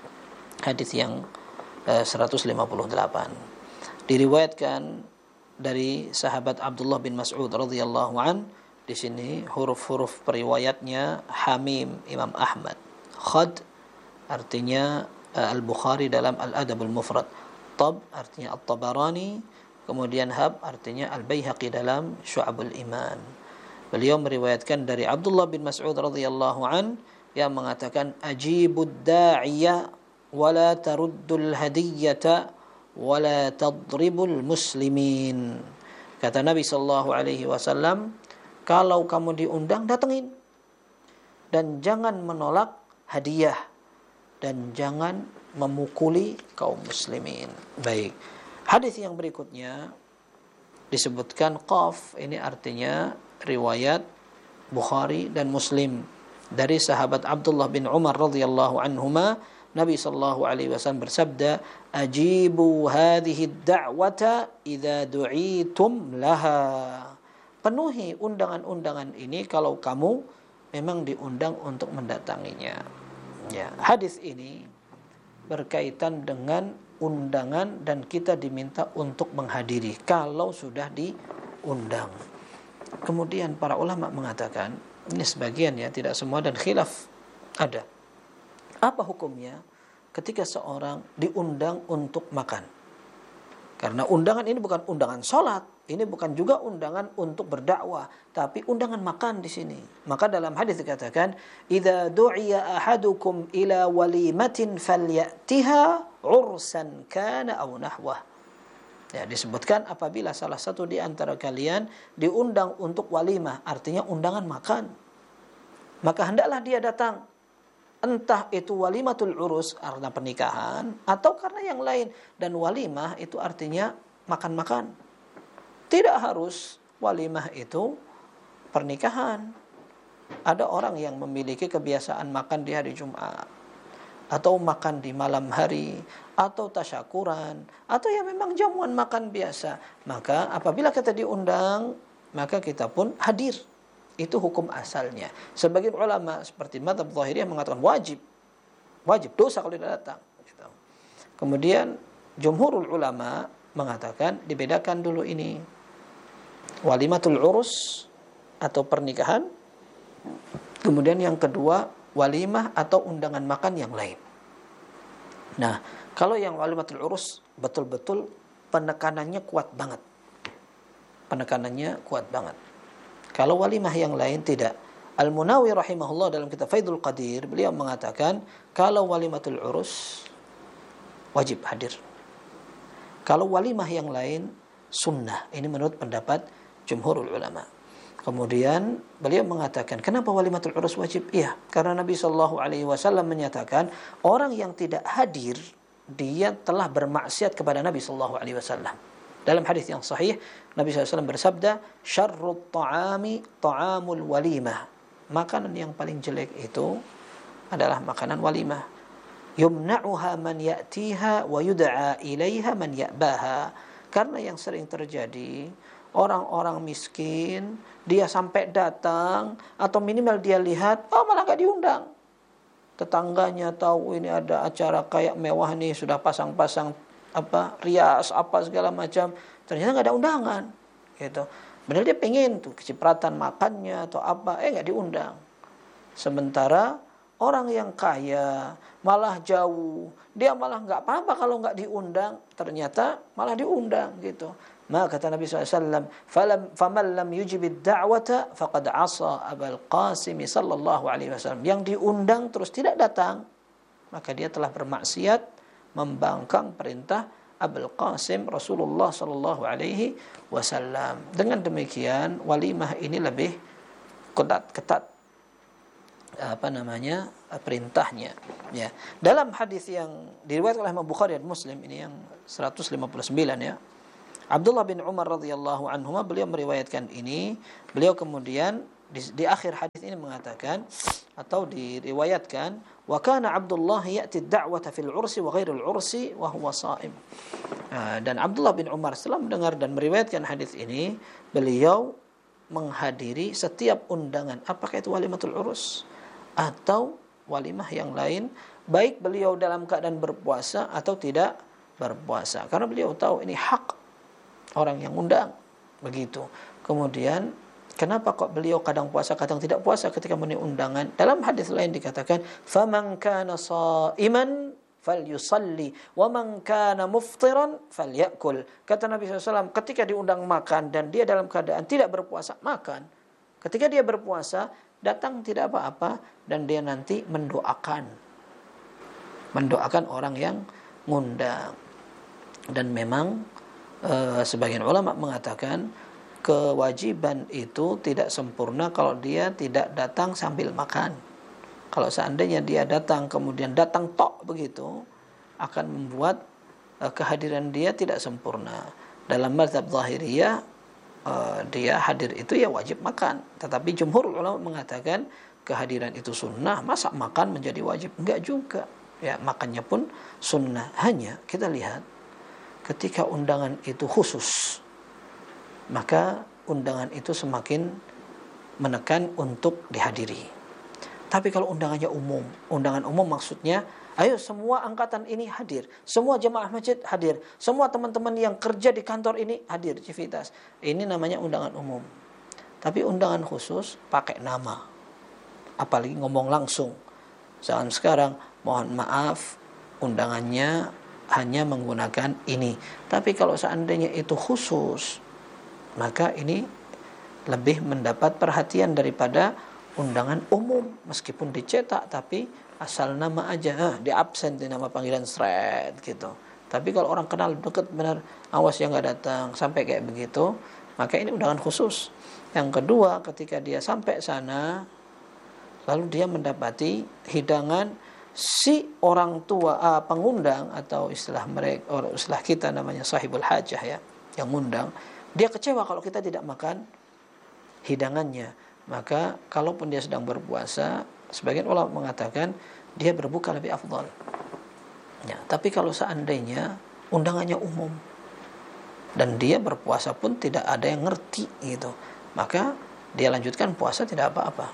hadis yang eh, seratus lima puluh delapan. Diriwayatkan dari sahabat Abdullah bin Mas'ud radhiyallahu an. Di sini huruf-huruf periwayatnya Hamim Imam Ahmad, Khad artinya uh, Al-Bukhari dalam Al-Adab Al-Mufrad, Tab artinya At-Tabarani, kemudian Hab artinya Al-Baihaqi dalam Syu'abul Iman. Beliau meriwayatkan dari Abdullah bin Mas'ud radhiyallahu an yang mengatakan, ajibud da'iya wa la taruddul hadiyyata wala tadribul muslimin. Kata Nabi sallallahu alaihi wasallam, kalau kamu diundang datengin dan jangan menolak hadiah dan jangan memukuli kaum muslimin. Baik. Hadis yang berikutnya disebutkan qaf, ini artinya riwayat Bukhari dan Muslim dari sahabat Abdullah bin Umar radhiyallahu anhuma. Nabi sallallahu alaihi wasallam bersabda, ajibu hadhihi ad-da'wata idza du'itum laha. Penuhi undangan-undangan ini kalau kamu memang diundang untuk mendatanginya. Ya, hadis ini berkaitan dengan undangan dan kita diminta untuk menghadiri kalau sudah diundang. Kemudian para ulama mengatakan, ini sebagian ya, tidak semua dan khilaf ada. Apa hukumnya ketika seorang diundang untuk makan? Karena undangan ini bukan undangan sholat, ini bukan juga undangan untuk berdakwah, tapi undangan makan di sini. Maka dalam hadis dikatakan, "Idza du'iya ahadukum ila walimatin falyatiha ursan kana aw nahwah." Ya, disebutkan apabila salah satu di antara kalian diundang untuk walimah, artinya undangan makan, maka hendaklah dia datang. Entah itu walimatul urus karena pernikahan atau karena yang lain. Dan walimah itu artinya makan-makan. Tidak harus walimah itu pernikahan. Ada orang yang memiliki kebiasaan makan di hari Jumat, atau makan di malam hari, atau tasyakuran, atau ya memang jamuan makan biasa. Maka apabila kita diundang, maka kita pun hadir. Itu hukum asalnya. Sebagian ulama seperti mazhab Zahiriyah mengatakan wajib. Wajib, dosa kalau tidak datang. Gitu. Kemudian jumhurul ulama mengatakan dibedakan dulu ini. Walimatul urus atau pernikahan. Kemudian yang kedua walimah atau undangan makan yang lain. Nah, kalau yang walimatul urus betul-betul penekanannya kuat banget. Penekanannya kuat banget. Kalau walimah yang lain tidak. Al-Munawi rahimahullah dalam kitab Faidul Qadir, beliau mengatakan kalau walimatul urus wajib hadir. Kalau walimah yang lain sunnah. Ini menurut pendapat jumhurul ulama. Kemudian beliau mengatakan, kenapa walimatul urus wajib? Iya, karena Nabi sallallahu alaihi wasallam menyatakan orang yang tidak hadir dia telah bermaksiat kepada Nabi sallallahu alaihi wasallam. Dalam hadis yang sahih, Nabi sallallahu alaihi wasallam bersabda, "Syarrut ta'ami ta'amul walimah." Makanan yang paling jelek itu adalah makanan walimah. Yumna'uha man ya'tiha wa yud'a ilaiha man ya'baha. Karena yang sering terjadi, orang-orang miskin, dia sampai datang, atau minimal dia lihat, oh malah gak diundang. Tetangganya tahu ini ada acara kayak mewah nih, sudah pasang-pasang apa rias apa segala macam, ternyata nggak ada undangan gitu. Benar dia pengen tuh kecipratan makannya atau apa, eh nggak diundang. Sementara orang yang kaya malah jauh, dia malah nggak apa-apa kalau nggak diundang, ternyata malah diundang gitu. Maka kata Nabi sallallahu alaihi wasallam, "Falam faman lam yujib ad-da'wata faqad 'asa Abul Qasim sallallahu alaihi wasallam." Yang diundang terus tidak datang, maka dia telah bermaksiat, membangkang perintah Abul Qasim Rasulullah sallallahu alaihi wasallam. Dengan demikian, walimah ini lebih ketat-ketat apa namanya perintahnya, ya. Dalam hadis yang diriwayatkan oleh Imam Bukhari dan Muslim, ini yang seratus lima puluh sembilan, ya, Abdullah bin Umar radhiyallahu anhuma, beliau meriwayatkan ini. Beliau kemudian di, di akhir hadis ini mengatakan atau diriwayatkan, wa kana Abdullah ya'ti ad-da'wata fil 'ursi wa ghairil 'ursi wa huwa sha'im. Nah, dan Abdullah bin Umar setelah mendengar dan meriwayatkan hadis ini, beliau menghadiri setiap undangan, apakah itu walimatul urus atau walimah yang lain, baik beliau dalam keadaan berpuasa atau tidak berpuasa, karena beliau tahu ini hak orang yang undang, begitu. Kemudian kenapa kok beliau kadang puasa kadang tidak puasa ketika memenuhi undangan? Dalam hadis lain dikatakan, faman kana sha'iman falyusalli wa man kana muftiran falyakul. Kata Nabi sallallahu alaihi wasallam, ketika diundang makan dan dia dalam keadaan tidak berpuasa, makan. Ketika dia berpuasa, datang tidak apa-apa, dan dia nanti mendoakan mendoakan orang yang ngundang. Dan memang e, sebagian ulama mengatakan kewajiban itu tidak sempurna kalau dia tidak datang sambil makan. Kalau seandainya dia datang kemudian datang tok begitu, akan membuat e, kehadiran dia tidak sempurna. Dalam mazhab Zahiriyah, Uh, dia hadir itu ya wajib makan. Tetapi jumhur ulama mengatakan kehadiran itu sunnah, masa makan menjadi wajib? Enggak juga, ya, makannya pun sunnah. Hanya kita lihat ketika undangan itu khusus, maka undangan itu semakin menekan untuk dihadiri. Tapi kalau undangannya umum, undangan umum maksudnya ayo semua angkatan ini hadir, semua jemaah masjid hadir, semua teman-teman yang kerja di kantor ini hadir, civitas. Ini namanya undangan umum. Tapi undangan khusus pakai nama, apalagi ngomong langsung. Jangan sekarang, mohon maaf, undangannya hanya menggunakan ini. Tapi kalau seandainya itu khusus, maka ini lebih mendapat perhatian daripada undangan umum. Meskipun dicetak tapi asal nama aja, ah, di absen di nama panggilan seret gitu. Tapi kalau orang kenal dekat benar, awas yang nggak datang, sampai kayak begitu, maka ini undangan khusus. Yang kedua, ketika dia sampai sana, lalu dia mendapati hidangan si orang tua, ah, pengundang, atau istilah mereka, or istilah kita namanya sahibul hajah, ya, yang ngundang, dia kecewa kalau kita tidak makan hidangannya. Maka kalaupun dia sedang berpuasa, sebagian ulama mengatakan dia berbuka lebih afdal. Ya, tapi kalau seandainya undangannya umum dan dia berpuasa pun tidak ada yang ngerti gitu, maka dia lanjutkan puasa, tidak apa-apa.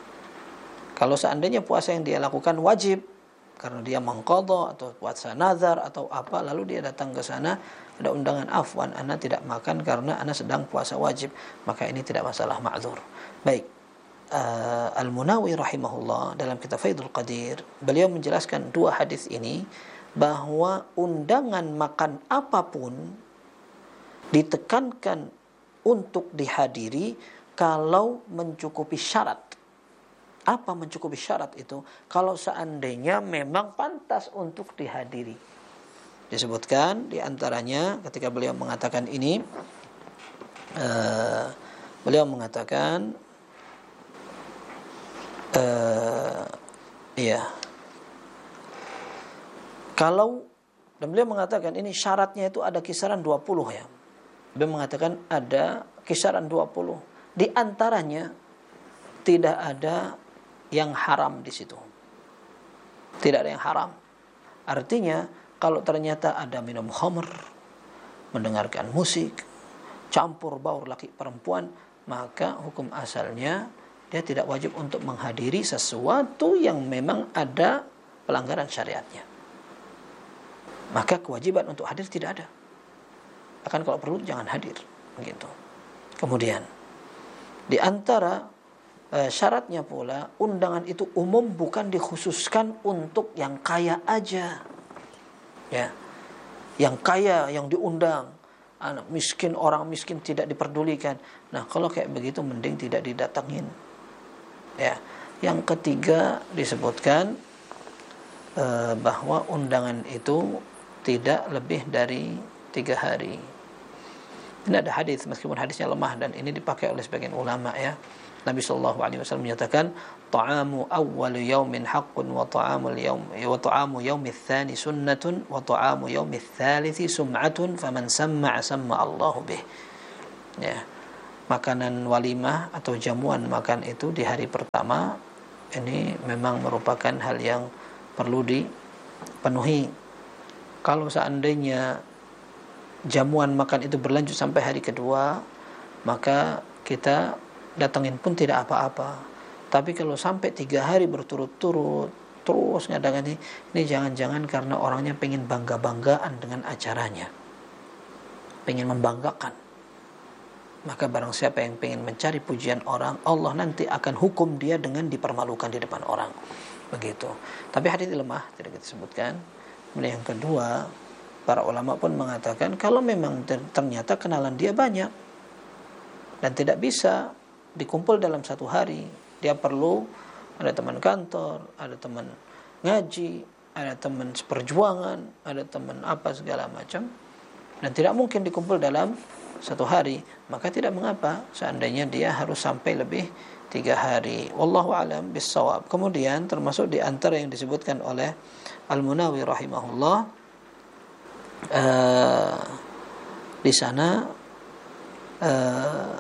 Kalau seandainya puasa yang dia lakukan wajib karena dia mengqadha atau puasa nazar atau apa, lalu dia datang ke sana, ada undangan, afwan, ana tidak makan karena ana sedang puasa wajib, maka ini tidak masalah, ma'dzur. Baik. Uh, Al-Munawi rahimahullah dalam kitab Faidul Qadir, beliau menjelaskan dua hadis ini, bahwa undangan makan apapun ditekankan untuk dihadiri kalau mencukupi syarat. Apa mencukupi syarat itu? Kalau seandainya memang pantas untuk dihadiri. Disebutkan diantaranya ketika beliau mengatakan ini, uh, beliau mengatakan Uh, ya, kalau, dan beliau mengatakan ini syaratnya itu ada kisaran dua puluh, ya. Beliau mengatakan ada kisaran dua puluh. Di antaranya tidak ada yang haram di situ. Tidak ada yang haram. Artinya kalau ternyata ada minum khamr, mendengarkan musik, campur baur laki perempuan, maka hukum asalnya dia tidak wajib untuk menghadiri sesuatu yang memang ada pelanggaran syariatnya. Maka kewajiban untuk hadir tidak ada. Akan kalau perlu jangan hadir, begitu. Kemudian di antara e, syaratnya pula, undangan itu umum, bukan dikhususkan untuk yang kaya aja. Ya. Yang kaya yang diundang. anak miskin, orang miskin tidak diperdulikan. Nah, kalau kayak begitu mending tidak didatengin. Ya. Yang ketiga disebutkan eh, bahwa undangan itu tidak lebih dari tiga hari. Ini ada hadis, meskipun hadisnya lemah dan ini dipakai oleh sebagian ulama ya. Nabi sallallahu alaihi wasallam menyatakan, "Ta'amu awwal yaumin haqqun wa ta'amul yaum wa ta'amu yaumits tsani sunnatun wa ta'amu yaumits tsalits sum'atun faman samma'a samma Allahu bih." Ya. Makanan walimah atau jamuan makan itu di hari pertama ini memang merupakan hal yang perlu dipenuhi. Kalau seandainya jamuan makan itu berlanjut sampai hari kedua, maka kita datangin pun tidak apa-apa. Tapi kalau sampai tiga hari berturut-turut terus ngadakan ini, ini jangan-jangan karena orangnya pengen bangga-banggaan dengan acaranya, pengen membanggakan. Maka barang siapa yang pengen mencari pujian orang, Allah nanti akan hukum dia dengan dipermalukan di depan orang. Begitu. Tapi hadis lemah, tidak disebutkan. Kemudian yang kedua, para ulama pun mengatakan kalau memang ternyata kenalan dia banyak dan tidak bisa dikumpul dalam satu hari, dia perlu ada teman kantor, ada teman ngaji, ada teman seperjuangan, ada teman apa segala macam, dan tidak mungkin dikumpul dalam satu hari, maka tidak mengapa seandainya dia harus sampai lebih tiga hari. Wallahu a'lam bissawab. Kemudian termasuk di antara yang disebutkan oleh Al-Munawi rahimahullah, uh, di sana uh,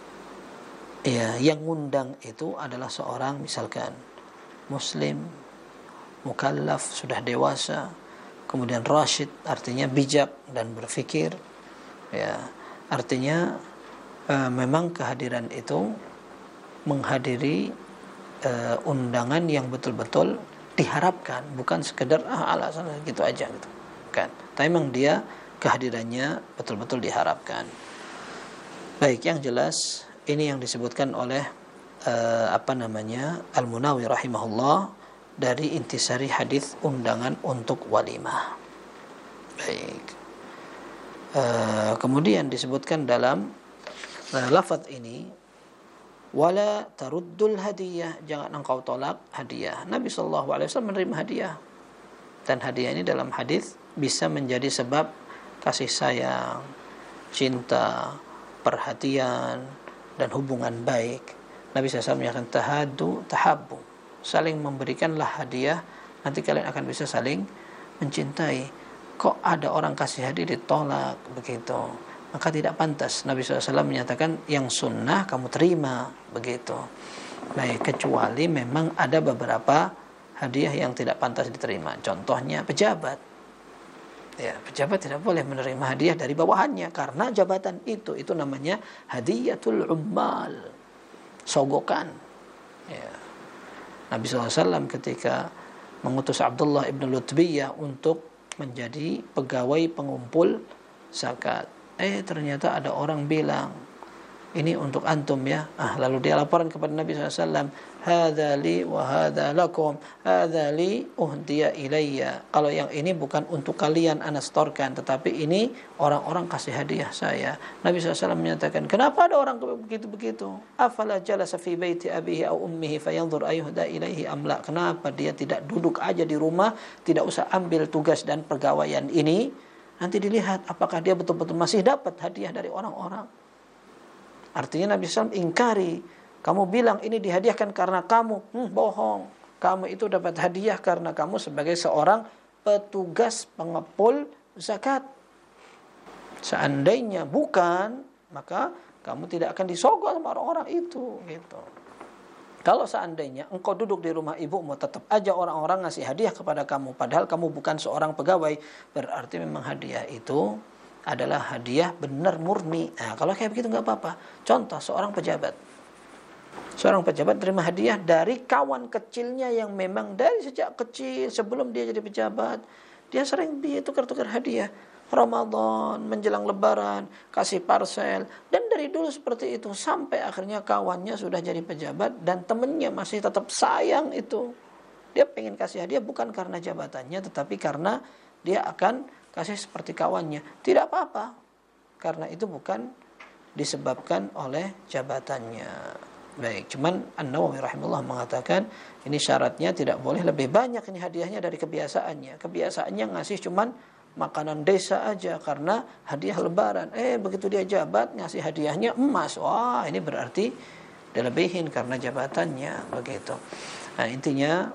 ya, yang ngundang itu adalah seorang misalkan muslim, mukallaf, sudah dewasa, kemudian rasyid, artinya bijak dan berfikir. Ya, artinya e, memang kehadiran itu menghadiri e, undangan yang betul-betul diharapkan, bukan sekedar ah, alasan gitu aja gitu. Kan. Tapi memang dia kehadirannya betul-betul diharapkan. Baik, yang jelas ini yang disebutkan oleh uh, apa namanya Al-Munawi rahimahullah dari intisari hadis undangan untuk walimah. Baik. Uh, kemudian disebutkan dalam uh, lafaz ini, wala taruddul hadiyah, jangan engkau tolak hadiah. Nabi sallallahu alaihi wasallam menerima hadiah. Dan hadiah ini dalam hadis bisa menjadi sebab kasih sayang, cinta, perhatian dan hubungan baik. Nabi shallallahu alaihi wasallam menyatakan tahadu tahabbu, saling memberikanlah hadiah, nanti kalian akan bisa saling mencintai. Kok ada orang kasih hadiah ditolak begitu, maka tidak pantas. Nabi shallallahu alaihi wasallam menyatakan yang sunnah kamu terima begitu. Baik, kecuali memang ada beberapa hadiah yang tidak pantas diterima. Contohnya pejabat. Ya, pejabat tidak boleh menerima hadiah dari bawahannya karena jabatan itu itu namanya hadiyatul ummal, sogokan. Ya. Nabi shallallahu alaihi wasallam ketika mengutus Abdullah ibn Lutbiyah untuk menjadi pegawai pengumpul zakat, eh ternyata ada orang bilang ini untuk antum ya. Ah, lalu dia laporan kepada Nabi shallallahu alaihi wasallam, hadza li wa hadza lakum, hadza li uhdiya ilayya. Kalau yang ini bukan untuk kalian ana setorkan, tetapi ini orang-orang kasih hadiah saya. Nabi shallallahu alaihi wasallam menyatakan, kenapa ada orang begitu-begitu? Afala jalasa fi baiti abihi aw ummihi fayanzur ayyuhda ilayhi amla. Kenapa dia tidak duduk aja di rumah, tidak usah ambil tugas dan pergawaian ini, nanti dilihat apakah dia betul-betul masih dapat hadiah dari orang-orang. Artinya Nabi shallallahu alaihi wasallam ingkari. Kamu bilang ini dihadiahkan karena kamu. Hmm, bohong. Kamu itu dapat hadiah karena kamu sebagai seorang petugas pengepul zakat. Seandainya bukan, maka kamu tidak akan disogok sama orang-orang itu. Gitu. Kalau seandainya engkau duduk di rumah ibumu, tetap aja orang-orang ngasih hadiah kepada kamu, padahal kamu bukan seorang pegawai, berarti memang hadiah itu adalah hadiah benar murni. Nah, kalau kayak begitu nggak apa-apa. Contoh seorang pejabat, seorang pejabat terima hadiah dari kawan kecilnya yang memang dari sejak kecil sebelum dia jadi pejabat dia sering dia tukar-tukar hadiah. Ramadan menjelang Lebaran kasih parcel, dan dari dulu seperti itu sampai akhirnya kawannya sudah jadi pejabat dan temennya masih tetap sayang itu. Dia pengen kasih hadiah bukan karena jabatannya, tetapi karena dia akan kasih seperti kawannya. Tidak apa-apa. karena itu bukan disebabkan oleh jabatannya. Baik, cuman An-Nawawi rahimahullah mengatakan ini syaratnya tidak boleh lebih banyak ini hadiahnya dari kebiasaannya. Kebiasaannya ngasih cuman makanan desa aja karena hadiah lebaran. Eh begitu dia jabat ngasih hadiahnya emas. Wah, ini berarti dilebihin karena jabatannya begitu. Nah, intinya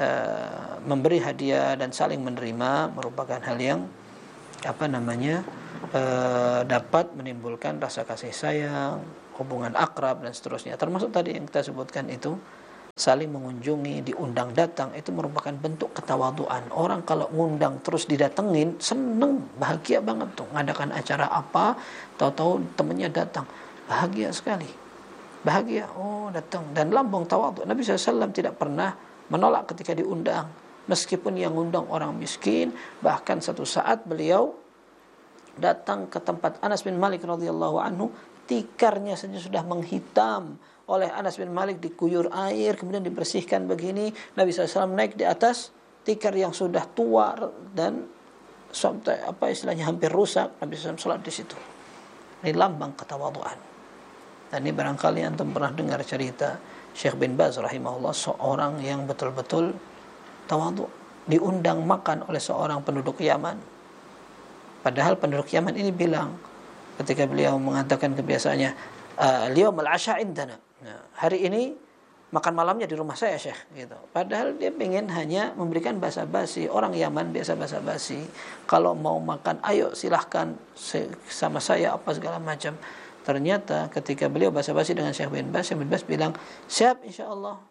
uh, memberi hadiah dan saling menerima merupakan hal yang apa namanya? Uh, dapat menimbulkan rasa kasih sayang, hubungan akrab dan seterusnya. Termasuk tadi yang kita sebutkan itu saling mengunjungi, diundang datang, itu merupakan bentuk ketawaduan. Orang kalau ngundang terus didatengin, seneng, bahagia banget tuh. Ngadakan acara apa, tahu-tahu temennya datang, bahagia sekali. Bahagia, oh datang. Dan lambung tawadu. Nabi shallallahu alaihi wasallam tidak pernah menolak ketika diundang. Meskipun yang ngundang orang miskin, bahkan satu saat beliau datang ke tempat Anas bin Malik radhiyallahu anhu, tikarnya saja sudah menghitam oleh Anas bin Malik, dikuyur air kemudian dibersihkan begini. Nabi shallallahu alaihi wasallam naik di atas tikar yang sudah tua dan sampai apa istilahnya hampir rusak. Nabi shallallahu alaihi wasallam salat di situ. Ini lambang ketawaduan. Dan ini barangkali antum pernah dengar cerita Syekh bin Baz rahimahullah, seorang yang betul-betul tawadu, diundang makan oleh seorang penduduk Yaman. Padahal penduduk Yaman ini bilang ketika beliau mengatakan kebiasaannya, "Al-yawm al-'asha 'indana." Nah, hari ini makan malamnya di rumah saya, Syekh, gitu. Padahal dia ingin hanya memberikan basa-basi. Orang Yaman biasa basa-basi. Kalau mau makan, ayo silahkan sama saya apa segala macam. Ternyata ketika beliau basa-basi dengan Syekh bin Baz, Syekh bin Baz bilang, "Siap insyaallah.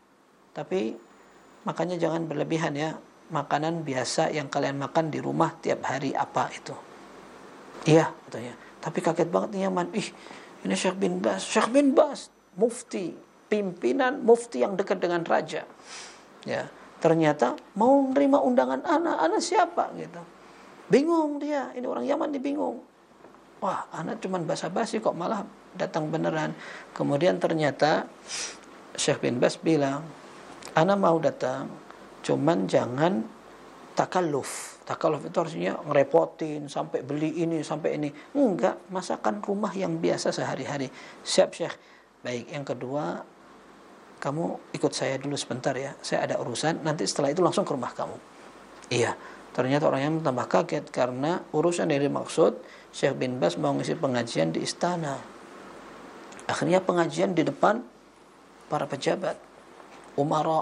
Tapi makannya jangan berlebihan ya. Makanan biasa yang kalian makan di rumah tiap hari apa itu?" "Iya," katanya. Tapi kaget banget nih Yaman. Ih, ini Syekh bin Baz. Syekh bin Baz, mufti, pimpinan mufti yang dekat dengan raja. Ya, ternyata mau menerima undangan anak. Anak siapa gitu. Bingung dia. Ini orang Yaman dia bingung. Wah, anak cuman basa-basi kok malah datang beneran. Kemudian ternyata Syekh bin Baz bilang, "Anak mau datang, cuman jangan takalluf." Takalluf itu artinya ngerepotin sampai beli ini sampai ini. Enggak, masakan rumah yang biasa sehari-hari. Siap, Syekh. Baik, yang kedua, kamu ikut saya dulu sebentar ya. Saya ada urusan, nanti setelah itu langsung ke rumah kamu. Iya. Ternyata orang yang tambah kaget karena urusan yang dimaksud Syekh bin Baz mau ngisi pengajian di istana. Akhirnya pengajian di depan para pejabat, umara,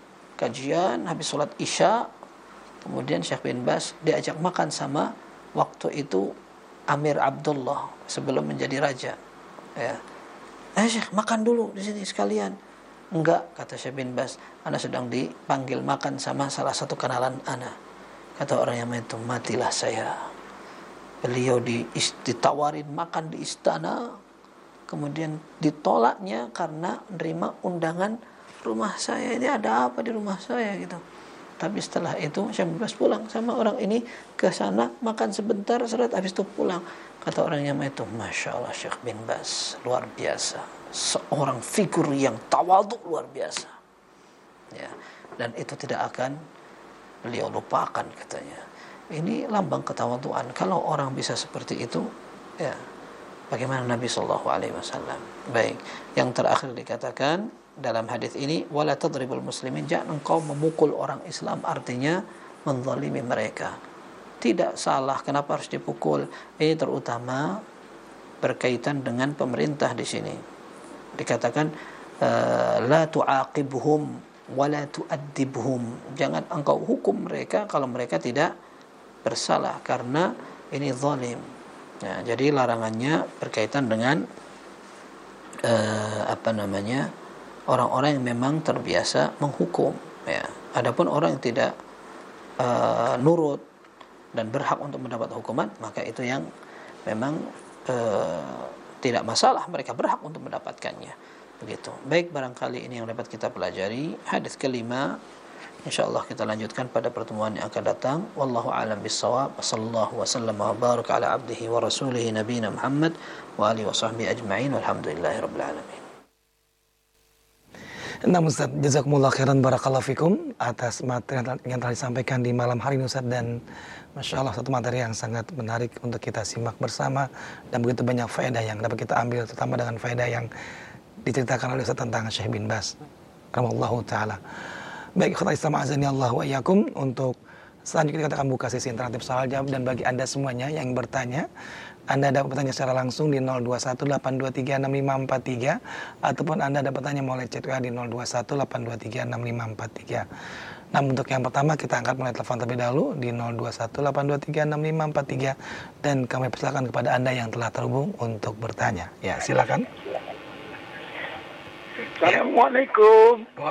kajian habis sholat isya. Kemudian Syekh bin Baz diajak makan sama waktu itu Amir Abdullah sebelum menjadi raja. Ya. "Eh Syekh, makan dulu di sini sekalian." "Enggak," kata Syekh bin Baz, "ana sedang dipanggil makan sama salah satu kenalan ana." Kata orang yang itu, "Matilah saya." Beliau di, ditawarin makan di istana, kemudian ditolaknya karena menerima undangan rumah saya. Ini ada apa di rumah saya gitu. Tapi setelah itu Syekh bin Baz pulang sama orang ini ke sana, makan sebentar, seret, habis itu pulang. Kata orang yang itu, "Masya Allah, Syekh bin Baz luar biasa, seorang figur yang tawadhu luar biasa." Ya, dan itu tidak akan beliau lupakan katanya. Ini lambang ketawaduan. Kalau orang bisa seperti itu, ya bagaimana Nabi Shallallahu Alaihi Wasallam. Baik, yang terakhir dikatakan dalam hadis ini, wala tadribul muslimin, jangan engkau memukul orang Islam, artinya menzalimi mereka. Tidak salah, kenapa harus dipukul? Ini terutama berkaitan dengan pemerintah di sini. Dikatakan la tu'aqibhum wala tu'addibhum. Jangan engkau hukum mereka kalau mereka tidak bersalah karena ini zalim. Nah, jadi larangannya berkaitan dengan uh, apa namanya? orang-orang yang memang terbiasa menghukum, ya. Adapun orang yang tidak uh, nurut dan berhak untuk mendapat hukuman, maka itu yang memang uh, tidak masalah, mereka berhak untuk mendapatkannya. Begitu. Baik, barangkali ini yang dapat kita pelajari. Hadis kelima, insyaallah kita lanjutkan pada pertemuan yang akan datang. Wallahu a'lam bissawab. Wassallallahu wasallam wa baraka ala abdihi wa rasulihi nabiyina Muhammad wa alihi wa sahbihi ajma'in. Walhamdulillahirabbil alamin. Nah Ustaz, jazakumullah khairan barakallahu fikum atas materi yang telah disampaikan di malam hari ini Ustaz, dan Masya Allah satu materi yang sangat menarik untuk kita simak bersama, dan begitu banyak faedah yang dapat kita ambil, terutama dengan faedah yang diceritakan oleh Ustaz tentang Syekh bin Baz rahimallahu taala. Baik, ikhwata Islam azani Allah wa iyyakum, untuk selanjutnya kita akan buka sesi interaktif soal jawab, dan bagi Anda semuanya yang bertanya, Anda dapat bertanya secara langsung di nol dua satu delapan dua tiga enam lima empat tiga, ataupun Anda dapat bertanya melalui chat W A di nol dua satu delapan dua tiga enam lima empat tiga. Nah, untuk yang pertama kita angkat melalui telepon terlebih dahulu di nol dua satu delapan dua tiga enam lima empat tiga, dan kami persilakan kepada Anda yang telah terhubung untuk bertanya. Ya, silakan. Assalamualaikum.